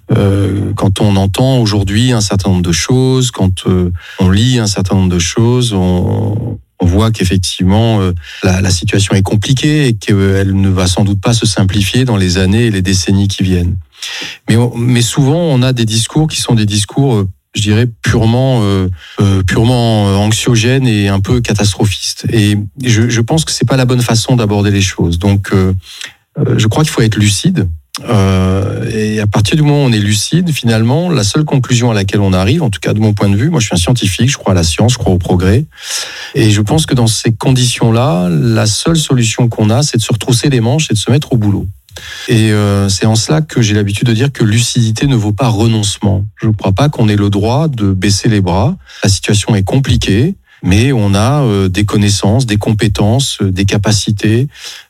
euh, quand on entend aujourd'hui un certain nombre de choses, quand euh, on lit un certain nombre de choses, on On voit qu'effectivement euh, la, la situation est compliquée et qu'elle ne va sans doute pas se simplifier dans les années et les décennies qui viennent. Mais, on, mais souvent, on a des discours qui sont des discours, euh, je dirais, purement, euh, euh, purement anxiogènes et un peu catastrophistes. Et je, je pense que c'est pas la bonne façon d'aborder les choses. Donc, euh, euh, je crois qu'il faut être lucide. Euh, et à partir du moment où on est lucide, finalement, la seule conclusion à laquelle on arrive, en tout cas de mon point de vue, moi je suis un scientifique, je crois à la science, je crois au progrès, et je pense que dans ces conditions-là, la seule solution qu'on a, c'est de se retrousser les manches et de se mettre au boulot. Et euh, c'est en cela que j'ai l'habitude de dire que lucidité ne vaut pas renoncement. Je ne crois pas qu'on ait le droit de baisser les bras. La situation est compliquée. mais on a euh, des connaissances, des compétences, euh, des capacités,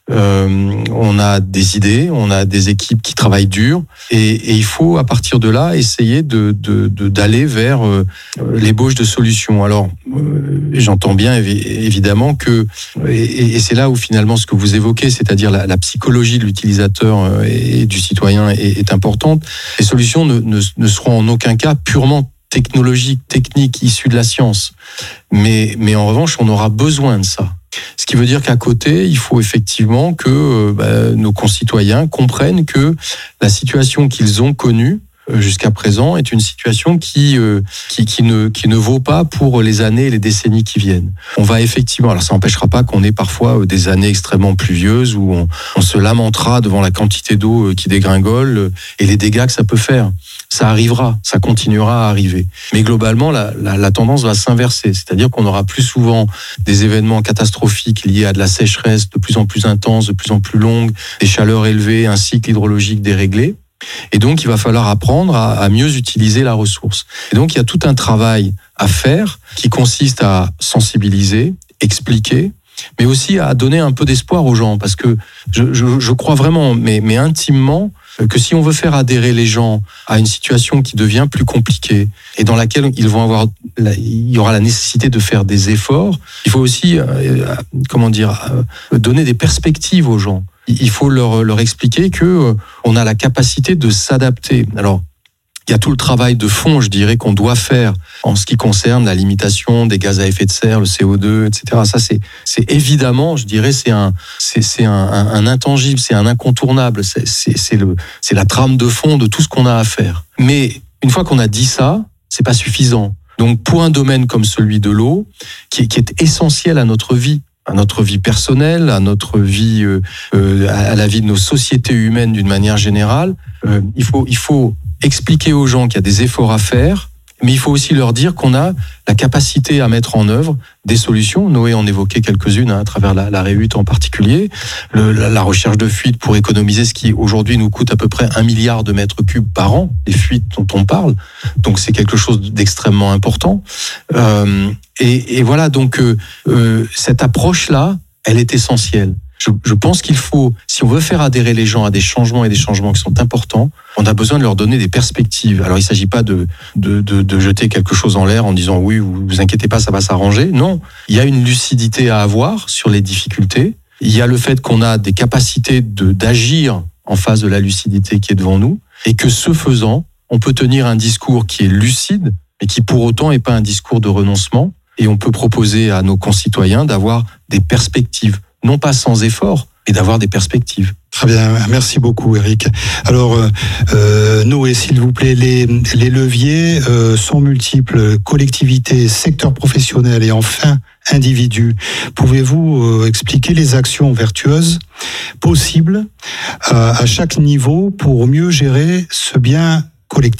euh, on a des idées, on a des équipes qui travaillent dur, et, et il faut à partir de là essayer de, de, de d'aller vers euh, l'ébauche de solutions. Alors, euh, j'entends bien évi- évidemment que, et, et c'est là où finalement ce que vous évoquez, c'est-à-dire la, la psychologie de l'utilisateur et du citoyen est, est importante. Les solutions ne, ne, ne seront en aucun cas purement technologiques, techniques, issues de la science. Mais, mais en revanche, on aura besoin de ça. Ce qui veut dire qu'à côté, il faut effectivement que euh, bah, nos concitoyens comprennent que la situation qu'ils ont connue jusqu'à présent est une situation qui, euh, qui, qui, ne, qui ne vaut pas pour les années et les décennies qui viennent. On va effectivement, alors ça n'empêchera pas qu'on ait parfois des années extrêmement pluvieuses où on, on se lamentera devant la quantité d'eau qui dégringole et les dégâts que ça peut faire. Ça arrivera, ça continuera à arriver. Mais globalement, la, la, la tendance va s'inverser. C'est-à-dire qu'on aura plus souvent des événements catastrophiques liés à de la sécheresse de plus en plus intense, de plus en plus longue, des chaleurs élevées, un cycle hydrologique déréglé. Et donc, il va falloir apprendre à, à mieux utiliser la ressource. Et donc, il y a tout un travail à faire qui consiste à sensibiliser, expliquer, mais aussi à donner un peu d'espoir aux gens. Parce que je, je, je crois vraiment, mais, mais intimement, que si on veut faire adhérer les gens à une situation qui devient plus compliquée et dans laquelle ils vont avoir, il y aura la nécessité de faire des efforts, il faut aussi, euh, comment dire, euh, donner des perspectives aux gens. Il faut leur, leur expliquer que euh, on a la capacité de s'adapter. Alors, il y a tout le travail de fond, je dirais, qu'on doit faire en ce qui concerne la limitation des gaz à effet de serre, le C O deux, et cetera. Ça, c'est, c'est évidemment, je dirais, c'est un, c'est, c'est un, un, un intangible, c'est un incontournable. C'est, c'est, c'est, le, c'est la trame de fond de tout ce qu'on a à faire. Mais une fois qu'on a dit ça, c'est pas suffisant. Donc, pour un domaine comme celui de l'eau, qui est, qui est essentiel à notre vie, à notre vie personnelle, à notre vie, euh, euh, à la vie de nos sociétés humaines d'une manière générale, euh, il faut, il faut expliquer aux gens qu'il y a des efforts à faire, mais il faut aussi leur dire qu'on a la capacité à mettre en œuvre des solutions. Noé en évoquait quelques-unes hein, à travers la, la Réhute en particulier, le, la, la recherche de fuites pour économiser ce qui aujourd'hui nous coûte à peu près un milliard de mètres cubes par an, les fuites dont on parle. Donc c'est quelque chose d'extrêmement important. Euh, et, et voilà, donc euh, euh, cette approche-là, elle est essentielle. Je, je pense qu'il faut, si on veut faire adhérer les gens à des changements et des changements qui sont importants, on a besoin de leur donner des perspectives. Alors il ne s'agit pas de, de, de, de jeter quelque chose en l'air en disant oui, vous vous inquiétez pas, ça va s'arranger. Non, il y a une lucidité à avoir sur les difficultés. Il y a le fait qu'on a des capacités de, d'agir en face de la lucidité qui est devant nous et que ce faisant, on peut tenir un discours qui est lucide mais qui pour autant n'est pas un discours de renoncement et on peut proposer à nos concitoyens d'avoir des perspectives. Non pas sans effort, mais d'avoir des perspectives. Très bien, merci beaucoup Eric. Alors, euh, Noé, s'il vous plaît, les, les leviers euh, sont multiples, collectivités, secteur professionnel et enfin individus. Pouvez-vous euh, expliquer les actions vertueuses possibles euh, à chaque niveau pour mieux gérer ce bien collectif ?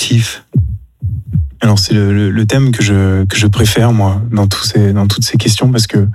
Alors c'est le, le, le thème que je que je préfère moi dans tous ces dans toutes ces questions parce que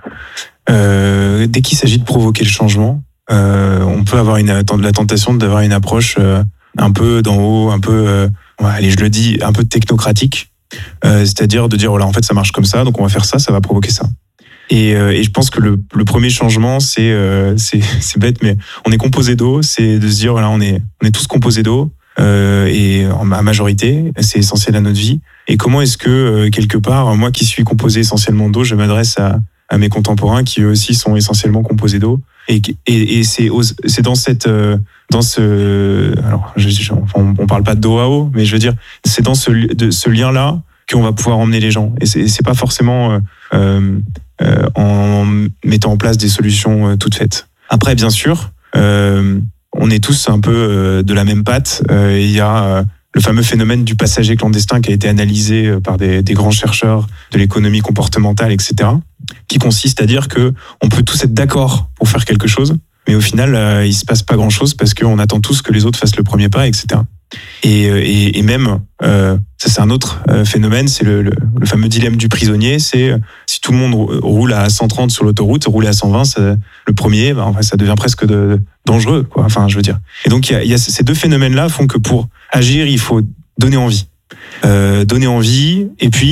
euh, dès qu'il s'agit de provoquer le changement, euh, on peut avoir une la tentation d'avoir une approche euh, un peu d'en haut, un peu euh, ouais, allez je le dis un peu technocratique, euh, c'est-à-dire de dire voilà en fait ça marche comme ça donc on va faire ça, ça va provoquer ça. Et, euh, et je pense que le, le premier changement c'est euh, c'est c'est bête mais on est composé d'eau, c'est de se dire voilà on est on est tous composés d'eau. Euh, et en majorité, c'est essentiel à notre vie. Et comment est-ce que, euh, quelque part, moi qui suis composé essentiellement d'eau, je m'adresse à, à mes contemporains qui eux aussi sont essentiellement composés d'eau. Et, et, et c'est, c'est dans cette, euh, dans ce, alors, je, je, on, on parle pas de dos à eau, mais je veux dire, c'est dans ce, de, ce lien-là qu'on va pouvoir emmener les gens. Et c'est, c'est pas forcément euh, euh, euh, en mettant en place des solutions euh, toutes faites. Après, bien sûr. Euh, On est tous un peu de la même patte. Il y a le fameux phénomène du passager clandestin qui a été analysé par des, des grands chercheurs de l'économie comportementale, et cetera, qui consiste à dire que on peut tous être d'accord pour faire quelque chose, mais au final, il se passe pas grand-chose parce qu'on attend tous que les autres fassent le premier pas, et cetera. Et, et, et même, euh, ça c'est un autre phénomène, c'est le, le, le fameux dilemme du prisonnier, c'est si tout le monde roule à cent trente sur l'autoroute, rouler à cent vingt, ça, le premier, bah, enfin, ça devient presque de, dangereux, quoi. Enfin, je veux dire. Et donc, il y a, il y a ces deux phénomènes-là font que pour agir, il faut donner envie. Euh, donner envie, et puis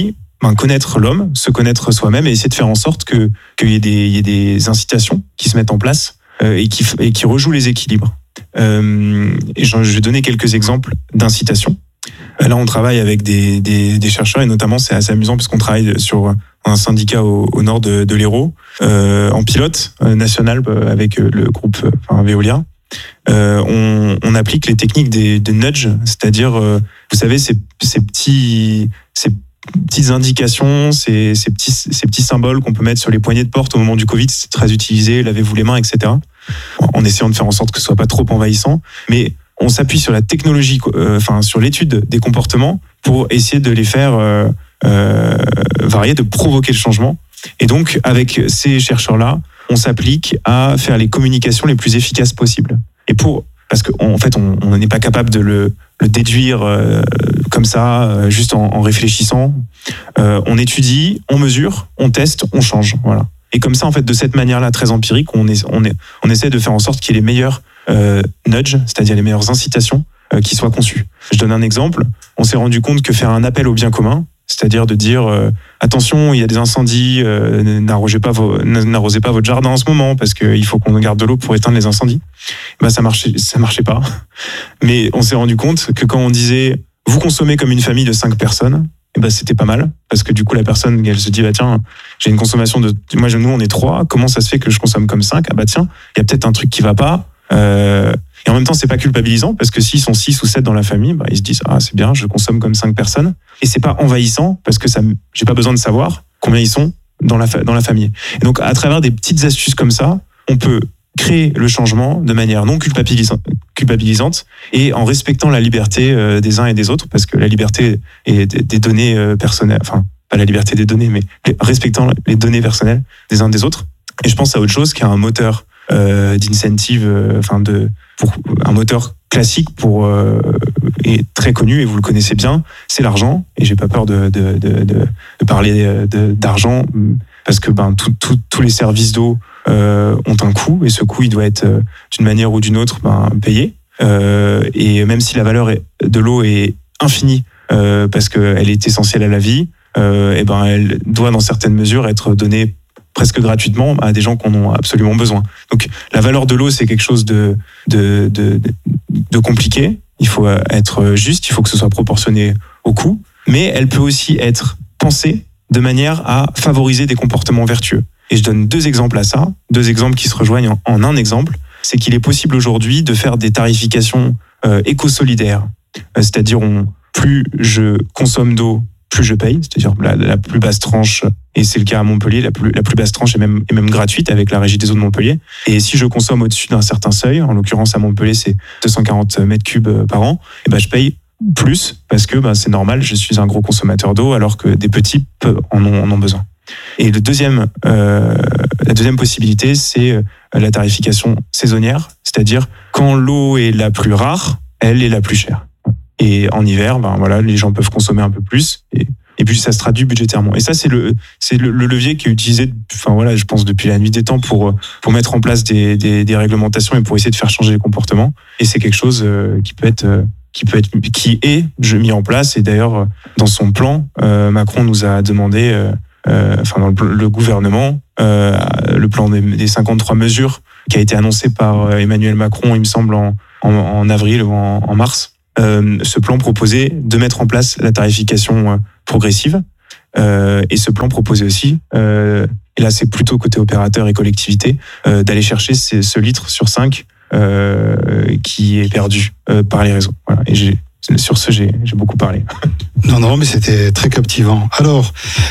ben, connaître l'homme, se connaître soi-même et essayer de faire en sorte que qu'il y ait des, il y ait des incitations qui se mettent en place euh, et, qui, et qui rejouent les équilibres. Euh, et je vais donner quelques exemples d'incitations. Là, on travaille avec des, des, des chercheurs et notamment, c'est assez amusant parce qu'on travaille sur un syndicat au, au nord de, de l'Hérault, euh, en pilote euh, national avec le groupe euh, enfin, Veolia. Euh, on, on applique les techniques des, des nudge, c'est-à-dire, euh, vous savez, ces, ces, petits, ces petites indications, ces, ces, petits, ces petits symboles qu'on peut mettre sur les poignées de porte au moment du Covid, c'est très utilisé, lavez-vous les mains, et cetera. En essayant de faire en sorte que ce soit pas trop envahissant. Mais on s'appuie sur la technologie, euh, enfin sur l'étude des comportements pour essayer de les faire euh, euh, varier, de provoquer le changement. Et donc, avec ces chercheurs-là, on s'applique à faire les communications les plus efficaces possibles. Et pour, parce qu'en fait, on n'est pas capable de le, le déduire euh, comme ça, euh, juste en, en réfléchissant. Euh, on étudie, on mesure, on teste, on change. Voilà. Et comme ça, en fait, de cette manière-là, très empirique, on, est, on, est, on essaie de faire en sorte qu'il y ait les meilleurs euh, nudges, c'est-à-dire les meilleures incitations euh, qui soient conçues. Je donne un exemple. On s'est rendu compte que faire un appel au bien commun, c'est-à-dire de dire euh, attention, il y a des incendies, euh, n'arrosez pas, vos, n'arrosez pas votre jardin en ce moment parce qu'il faut qu'on garde de l'eau pour éteindre les incendies. Ben, ça marchait, ça marchait pas. Mais on s'est rendu compte que quand on disait vous consommez comme une famille de cinq personnes, et ben c'était pas mal parce que du coup la personne elle se dit bah tiens j'ai une consommation de moi nous on est trois, comment ça se fait que je consomme comme cinq? Ah bah tiens il y a peut-être un truc qui va pas. Euh, et en même temps c'est pas culpabilisant parce que s'ils sont six ou sept dans la famille, bah, ils se disent ah c'est bien je consomme comme cinq personnes et c'est pas envahissant parce que ça j'ai pas besoin de savoir combien ils sont dans la dans la famille. Et donc à travers des petites astuces comme ça on peut créer le changement de manière non culpabilisante, culpabilisante et en respectant la liberté euh, des uns et des autres, parce que la liberté est des, des données euh, personnelles, enfin pas la liberté des données, mais les, respectant les données personnelles des uns des autres. Et je pense à autre chose qui est un moteur euh, d'incentive, euh, enfin de pour un moteur classique pour euh, et très connu et vous le connaissez bien, c'est l'argent. Et j'ai pas peur de de de, de, de parler de, d'argent parce que ben tous tout, tous les services d'eau Euh, ont un coût et ce coût il doit être euh, d'une manière ou d'une autre ben, payé euh, et même si la valeur est, de l'eau est infinie euh, parce qu'elle est essentielle à la vie euh, et ben elle doit dans certaines mesures être donnée presque gratuitement à des gens qui en ont absolument besoin. Donc la valeur de l'eau c'est quelque chose de, de, de, de compliqué, il faut être juste, il faut que ce soit proportionné au coût, mais elle peut aussi être pensée de manière à favoriser des comportements vertueux. Et je donne deux exemples à ça, deux exemples qui se rejoignent en, en un exemple. C'est qu'il est possible aujourd'hui de faire des tarifications euh, éco-solidaires. Euh, c'est-à-dire, on, plus je consomme d'eau, plus je paye. C'est-à-dire la, la plus basse tranche, et c'est le cas à Montpellier, la plus, la plus basse tranche est même, est même gratuite avec la Régie des eaux de Montpellier. Et si je consomme au-dessus d'un certain seuil, en l'occurrence à Montpellier, c'est deux cent quarante mètres cubes par an, et ben je paye plus parce que ben, c'est normal, je suis un gros consommateur d'eau alors que des petits en ont, en ont besoin. Et le deuxième, euh, la deuxième possibilité, c'est la tarification saisonnière, c'est-à-dire quand l'eau est la plus rare, elle est la plus chère. Et en hiver, ben voilà, les gens peuvent consommer un peu plus, et, et puis ça se traduit budgétairement. Et ça, c'est le, c'est le, le levier qui est utilisé, enfin voilà, je pense depuis la nuit des temps pour pour mettre en place des, des, des réglementations et pour essayer de faire changer les comportements. Et c'est quelque chose qui peut être qui peut être qui est mis en place. Et d'ailleurs, dans son plan, euh, Macron nous a demandé euh, Euh, enfin dans le, le gouvernement, euh, le plan des, des cinquante-trois mesures qui a été annoncé par Emmanuel Macron, il me semble en, en, en avril ou en, en mars. Euh, ce plan proposait de mettre en place la tarification progressive euh, et ce plan proposait aussi, euh, et là c'est plutôt côté opérateur et collectivité, euh, d'aller chercher ce, ce litre sur cinq euh, qui est perdu euh, par les réseaux. Voilà. Et j'ai Sur ce, j'ai, j'ai beaucoup parlé. Non, non, mais c'était très captivant. Alors,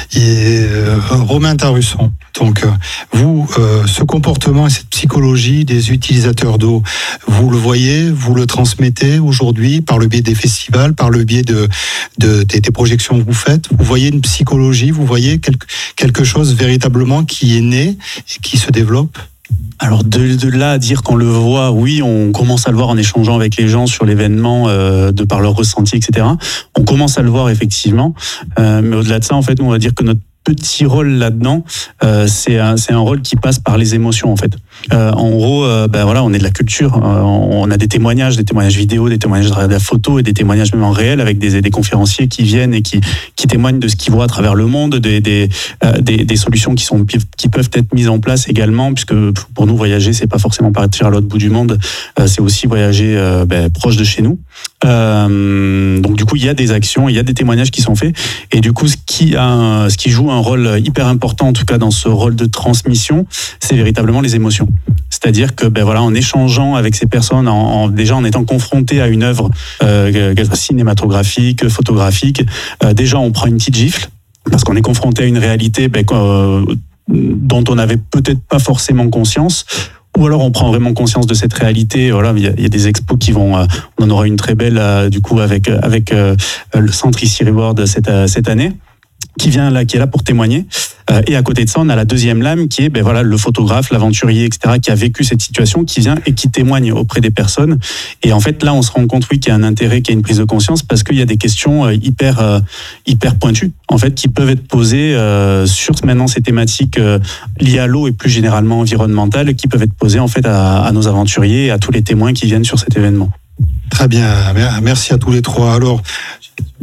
et, euh, Romain Tarusson, donc, vous, euh, ce comportement et cette psychologie des utilisateurs d'eau, vous le voyez, vous le transmettez aujourd'hui par le biais des festivals, par le biais de, de, des, des projections que vous faites. Vous voyez une psychologie, vous voyez quelque, quelque chose véritablement qui est né et qui se développe? Alors de, de là à dire qu'on le voit, oui, on commence à le voir en échangeant avec les gens sur l'événement, euh, de par leur ressenti, et cetera. On commence à le voir effectivement, euh, mais au-delà de ça, en fait, on va dire que notre petit rôle là-dedans, euh, c'est un, c'est un rôle qui passe par les émotions en fait. Euh, en gros, euh, ben voilà, on est de la culture, euh, on a des témoignages, des témoignages vidéo, des témoignages de la photo et des témoignages même en réel avec des, des conférenciers qui viennent et qui, qui témoignent de ce qu'ils voient à travers le monde, des, des, euh, des, des solutions qui, sont, qui peuvent être mises en place également, puisque pour nous, voyager, c'est pas forcément partir à l'autre bout du monde, euh, c'est aussi voyager euh, ben, proche de chez nous. Euh, donc du coup, il y a des actions, il y a des témoignages qui sont faits, et du coup, ce qui, a, ce qui joue un rôle hyper important, en tout cas dans ce rôle de transmission, c'est véritablement les émotions. C'est-à-dire que ben voilà, en échangeant avec ces personnes, en, en, déjà en étant confronté à une œuvre euh, cinématographique, photographique, euh, déjà on prend une petite gifle parce qu'on est confronté à une réalité ben, euh, dont on n'avait peut-être pas forcément conscience. Ou alors on prend vraiment conscience de cette réalité. Voilà, il y a, il y a des expos qui vont. Euh, on en aura une très belle euh, du coup avec avec euh, le centre ici Reward cette euh, cette année, qui vient là, qui est là pour témoigner. Euh, et à côté de ça, on a la deuxième lame qui est, ben voilà, le photographe, l'aventurier, et cetera, qui a vécu cette situation, qui vient et qui témoigne auprès des personnes. Et en fait, là, on se rend compte, oui, qu'il y a un intérêt, qu'il y a une prise de conscience, parce qu'il y a des questions euh, hyper, euh, hyper pointues, en fait, qui peuvent être posées euh, sur maintenant ces thématiques euh, liées à l'eau et plus généralement environnementales, qui peuvent être posées en fait à, à nos aventuriers et à tous les témoins qui viennent sur cet événement. Très bien, merci à tous les trois. Alors, pardon ?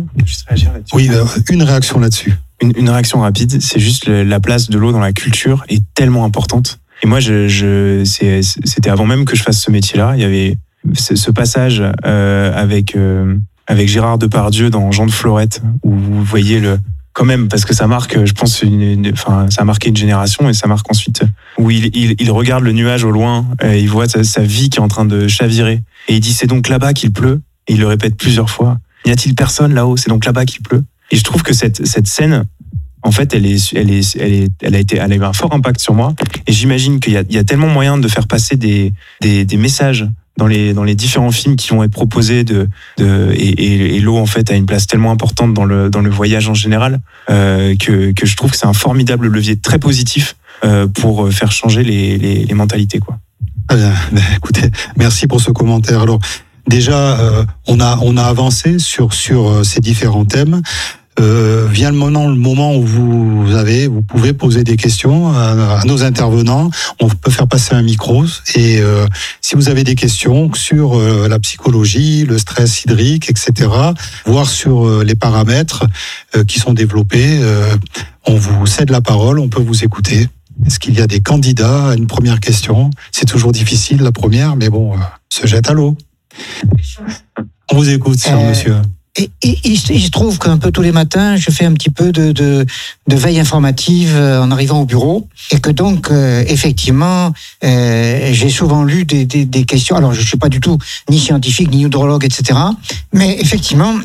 Juste réagir là-dessus. Oui, une réaction là-dessus. Une, une réaction rapide, c'est juste le, la place de l'eau dans la culture est tellement importante. Et moi, je, je, c'est, c'était avant même que je fasse ce métier-là. Il y avait ce, ce passage euh, avec, euh, avec Gérard Depardieu dans Jean de Florette, où vous voyez le... Quand même, parce que ça marque, je pense, une, une, enfin, ça a marqué une génération et ça marque ensuite où il, il, il regarde le nuage au loin, et il voit sa, sa vie qui est en train de chavirer. Et il dit, c'est donc là-bas qu'il pleut. Et il le répète plusieurs fois. N'y a-t-il personne là-haut ? C'est donc là-bas qu'il pleut. Et je trouve que cette, cette scène, en fait, elle, est, elle, est, elle, est, elle, a été, elle a eu un fort impact sur moi. Et j'imagine qu'il y a, il y a tellement moyen de faire passer des, des, des messages dans les, dans les différents films qui vont être proposés. De, de, et, et, et l'eau, en fait, a une place tellement importante dans le, dans le voyage en général euh, que, que je trouve que c'est un formidable levier très positif euh, pour faire changer les, les, les mentalités, quoi. Ah bien, écoutez, merci pour ce commentaire. Alors, déjà, euh, on a on a avancé sur sur euh, ces différents thèmes. Euh, vient le moment, le moment où vous avez, vous pouvez poser des questions à, à nos intervenants. On peut faire passer un micro et euh, si vous avez des questions sur euh, la psychologie, le stress hydrique, et cetera, voire sur euh, les paramètres euh, qui sont développés, euh, on vous cède la parole, on peut vous écouter. Est-ce qu'il y a des candidats à une première question ? C'est toujours difficile la première, mais bon, euh, se jette à l'eau. On vous écoute, cher euh, monsieur. Et, et, il, il se trouve qu'un peu tous les matins, je fais un petit peu de, de, de veille informative en arrivant au bureau, et que donc, euh, effectivement, euh, j'ai souvent lu des, des, des questions. Alors, je ne suis pas du tout ni scientifique, ni hydrologue, et cetera. Mais effectivement,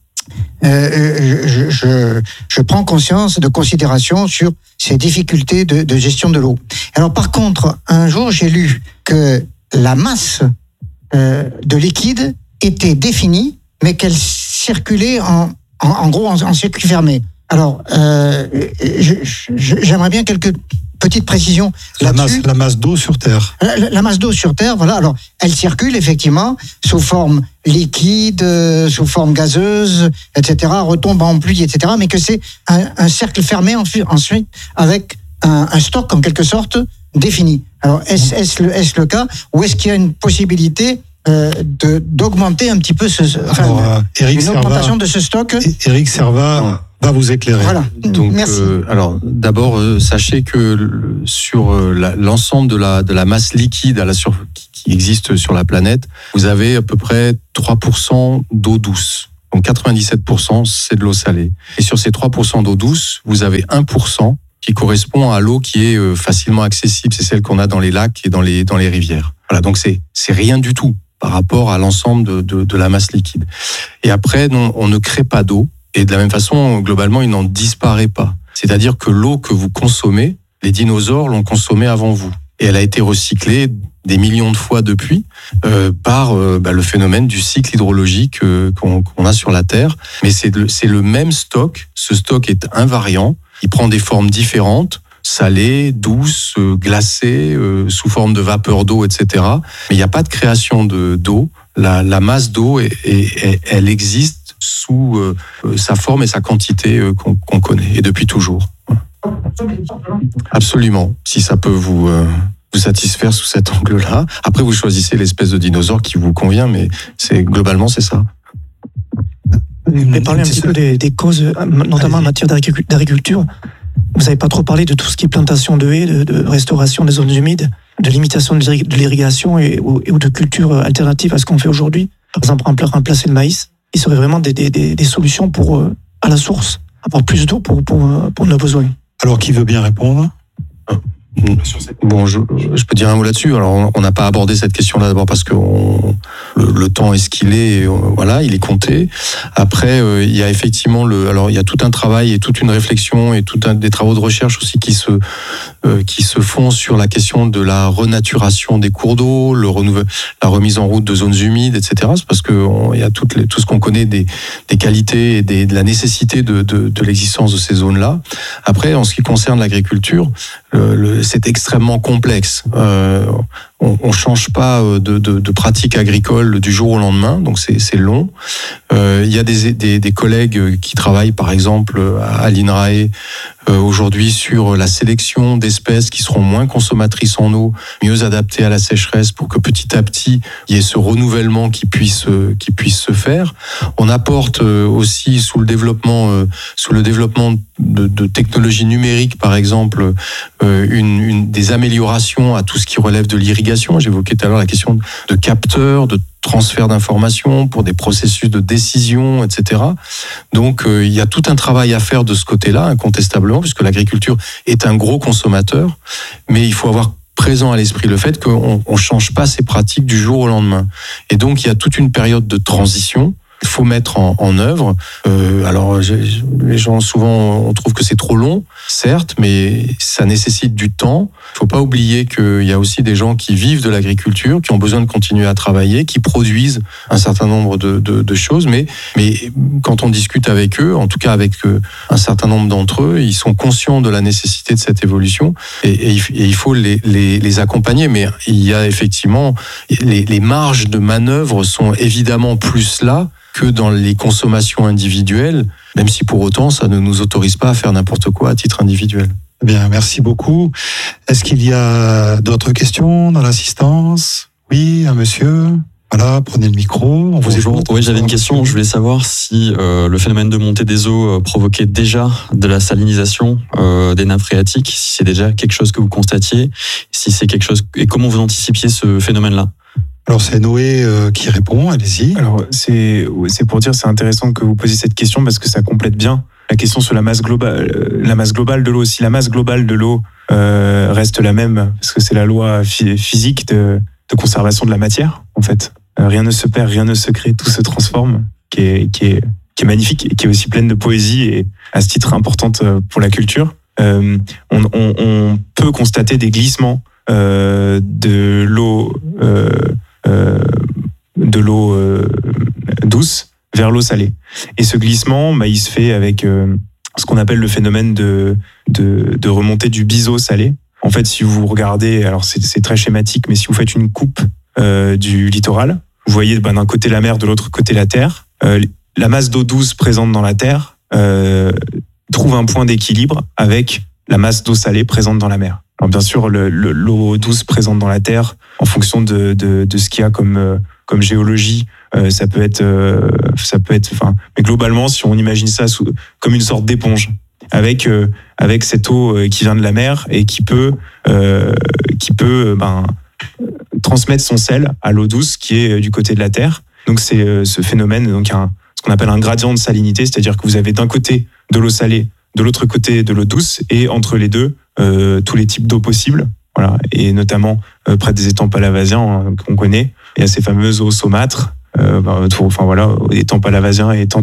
euh, je, je, je prends conscience de considération sur ces difficultés de, de gestion de l'eau. Alors, par contre, un jour, j'ai lu que la masse euh, de liquide était définie, mais qu'elle circulait en, en, en gros en, en circuit fermé. Alors, euh, je, je, j'aimerais bien quelques petites précisions La là-dessus. masse, la masse d'eau sur Terre. La, la, la masse d'eau sur Terre, voilà. Alors, elle circule effectivement sous forme liquide, euh, sous forme gazeuse, et cetera, retombe en pluie, et cetera. Mais que c'est un, un cercle fermé ensuite avec un, un stock en quelque sorte défini. Alors, est-ce, est-ce, le, est-ce le cas, ou est-ce qu'il y a une possibilité Euh, de, d'augmenter un petit peu ce, enfin, Alors, euh, Eric une Servat, augmentation de ce stock. Eric Servat va vous éclairer. Voilà. Donc, Merci. euh, alors, d'abord, euh, sachez que le, sur euh, la, l'ensemble de la, de la masse liquide à la sur, qui, qui existe sur la planète, vous avez à peu près trois pour cent d'eau douce. Donc, quatre-vingt-dix-sept pour cent, c'est de l'eau salée. Et sur ces trois pour cent d'eau douce, vous avez un pour cent qui correspond à l'eau qui est euh, facilement accessible. C'est celle qu'on a dans les lacs et dans les, dans les rivières. Voilà. Donc, c'est, c'est rien du tout par rapport à l'ensemble de, de, de la masse liquide. Et après, non, on ne crée pas d'eau. Et de la même façon, globalement, il n'en disparaît pas. C'est-à-dire que l'eau que vous consommez, les dinosaures l'ont consommée avant vous. Et elle a été recyclée des millions de fois depuis euh, par euh, bah, le phénomène du cycle hydrologique euh, qu'on, qu'on a sur la Terre. Mais c'est le, c'est le même stock. Ce stock est invariant. Il prend des formes différentes. Salée, douce, euh, glacée, euh, sous forme de vapeur d'eau, et cetera. Mais il n'y a pas de création de, d'eau. La, la masse d'eau, est, est, est, elle existe sous euh, sa forme et sa quantité euh, qu'on, qu'on connaît, et depuis toujours. Absolument, si ça peut vous, euh, vous satisfaire sous cet angle-là. Après, vous choisissez l'espèce de dinosaure qui vous convient, mais c'est, globalement, c'est ça. Vous avez parlé un petit peu des, des causes, notamment en matière d'agriculture. Vous n'avez pas trop parlé de tout ce qui est plantation de haies, de, de restauration des zones humides, de limitation de l'irrigation et, ou, ou de culture alternative à ce qu'on fait aujourd'hui. Par exemple, remplacer le maïs. Il serait vraiment des, des, des solutions pour, à la source, avoir plus d'eau pour, pour, pour nos besoins. Alors, qui veut bien répondre ? Bon, je, je peux dire un mot là-dessus. Alors, on n'a pas abordé cette question-là d'abord parce que on, le, le temps est ce qu'il est. Et on, voilà, il est compté. Après, euh, il y a effectivement le. Alors, il y a tout un travail et toute une réflexion et tout un des travaux de recherche aussi qui se euh, qui se font sur la question de la renaturation des cours d'eau, le renouvel, la remise en route de zones humides, et cetera. C'est parce que on, il y a toutes les, tout ce qu'on connaît des des qualités et des, de la nécessité de de, de l'existence de ces zones-là. Après, en ce qui concerne l'agriculture, le, le c'est extrêmement complexe. Euh, on ne change pas de, de, de pratique agricole du jour au lendemain, donc c'est, c'est long. Euh, il y a des, des, des collègues qui travaillent, par exemple, à l'INRAE euh, aujourd'hui sur la sélection d'espèces qui seront moins consommatrices en eau, mieux adaptées à la sécheresse, pour que petit à petit il y ait ce renouvellement qui puisse qui puisse se faire. On apporte aussi sous le développement sous le développement de, de technologies numériques, par exemple, une, une des améliorations à tout ce qui relève de l'irrigation. J'évoquais tout à l'heure la question de capteurs, de transfert d'informations pour des processus de décision, et cetera. Donc, euh, il y a tout un travail à faire de ce côté-là, incontestablement, puisque l'agriculture est un gros consommateur, mais il faut avoir présent à l'esprit le fait qu'on ne change pas ses pratiques du jour au lendemain. Et donc, il y a toute une période de transition. Il faut mettre en, en œuvre. Euh, alors, j'ai, les gens souvent on trouve que c'est trop long, certes, mais ça nécessite du temps. Il ne faut pas oublier qu'il y a aussi des gens qui vivent de l'agriculture, qui ont besoin de continuer à travailler, qui produisent un certain nombre de, de, de choses. Mais, mais quand on discute avec eux, en tout cas avec un certain nombre d'entre eux, ils sont conscients de la nécessité de cette évolution et, et, et il faut les, les, les accompagner. Mais il y a effectivement les, les marges de manœuvre sont évidemment plus là que dans les consommations individuelles, même si pour autant ça ne nous autorise pas à faire n'importe quoi à titre individuel. Bien, merci beaucoup. Est-ce qu'il y a d'autres questions dans l'assistance ? Oui, un monsieur. Voilà, prenez le micro. On vous Bonjour. écoute. Oui, j'avais une question. Je voulais savoir si euh, le phénomène de montée des eaux euh, provoquait déjà de la salinisation euh, des nappes phréatiques, si c'est déjà quelque chose que vous constatiez, si c'est quelque chose et comment vous anticipiez ce phénomène-là. Alors c'est Noé euh, qui répond, allez-y. Alors c'est c'est pour dire, c'est intéressant que vous posiez cette question parce que ça complète bien la question sur la masse globale, la masse globale de l'eau. Si la masse globale de l'eau euh, reste la même, parce que c'est la loi physique de, de conservation de la matière, en fait, euh, rien ne se perd, rien ne se crée, tout se transforme, qui est qui est qui est magnifique et qui est aussi pleine de poésie et à ce titre importante pour la culture. Euh, on, on, on peut constater des glissements euh, de l'eau. Euh, Euh, de l'eau euh, douce vers l'eau salée. Et ce glissement, bah, il se fait avec euh, ce qu'on appelle le phénomène de, de, de remontée du biseau salé. En fait, si vous regardez, alors c'est, c'est très schématique, mais si vous faites une coupe euh, du littoral, vous voyez bah, d'un côté la mer, de l'autre côté la terre. Euh, la masse d'eau douce présente dans la terre euh, trouve un point d'équilibre avec la masse d'eau salée présente dans la mer. Alors bien sûr, le, le, l'eau douce présente dans la terre, en fonction de, de, de ce qu'il y a comme, euh, comme géologie, euh, ça peut être, euh, ça peut être, enfin, mais globalement, si on imagine ça sous, comme une sorte d'éponge, avec euh, avec cette eau qui vient de la mer et qui peut, euh, qui peut, ben, transmettre son sel à l'eau douce qui est du côté de la terre. Donc c'est euh, ce phénomène, donc un, ce qu'on appelle un gradient de salinité, c'est-à-dire que vous avez d'un côté de l'eau salée, de l'autre côté de l'eau douce, et entre les deux, euh, tous les types d'eau possibles. Voilà, et notamment euh, près des étangs palavasiens hein, qu'on connaît, il y a ces fameuses eaux saumâtres, euh, bah, enfin voilà, étangs palavasiens et étangs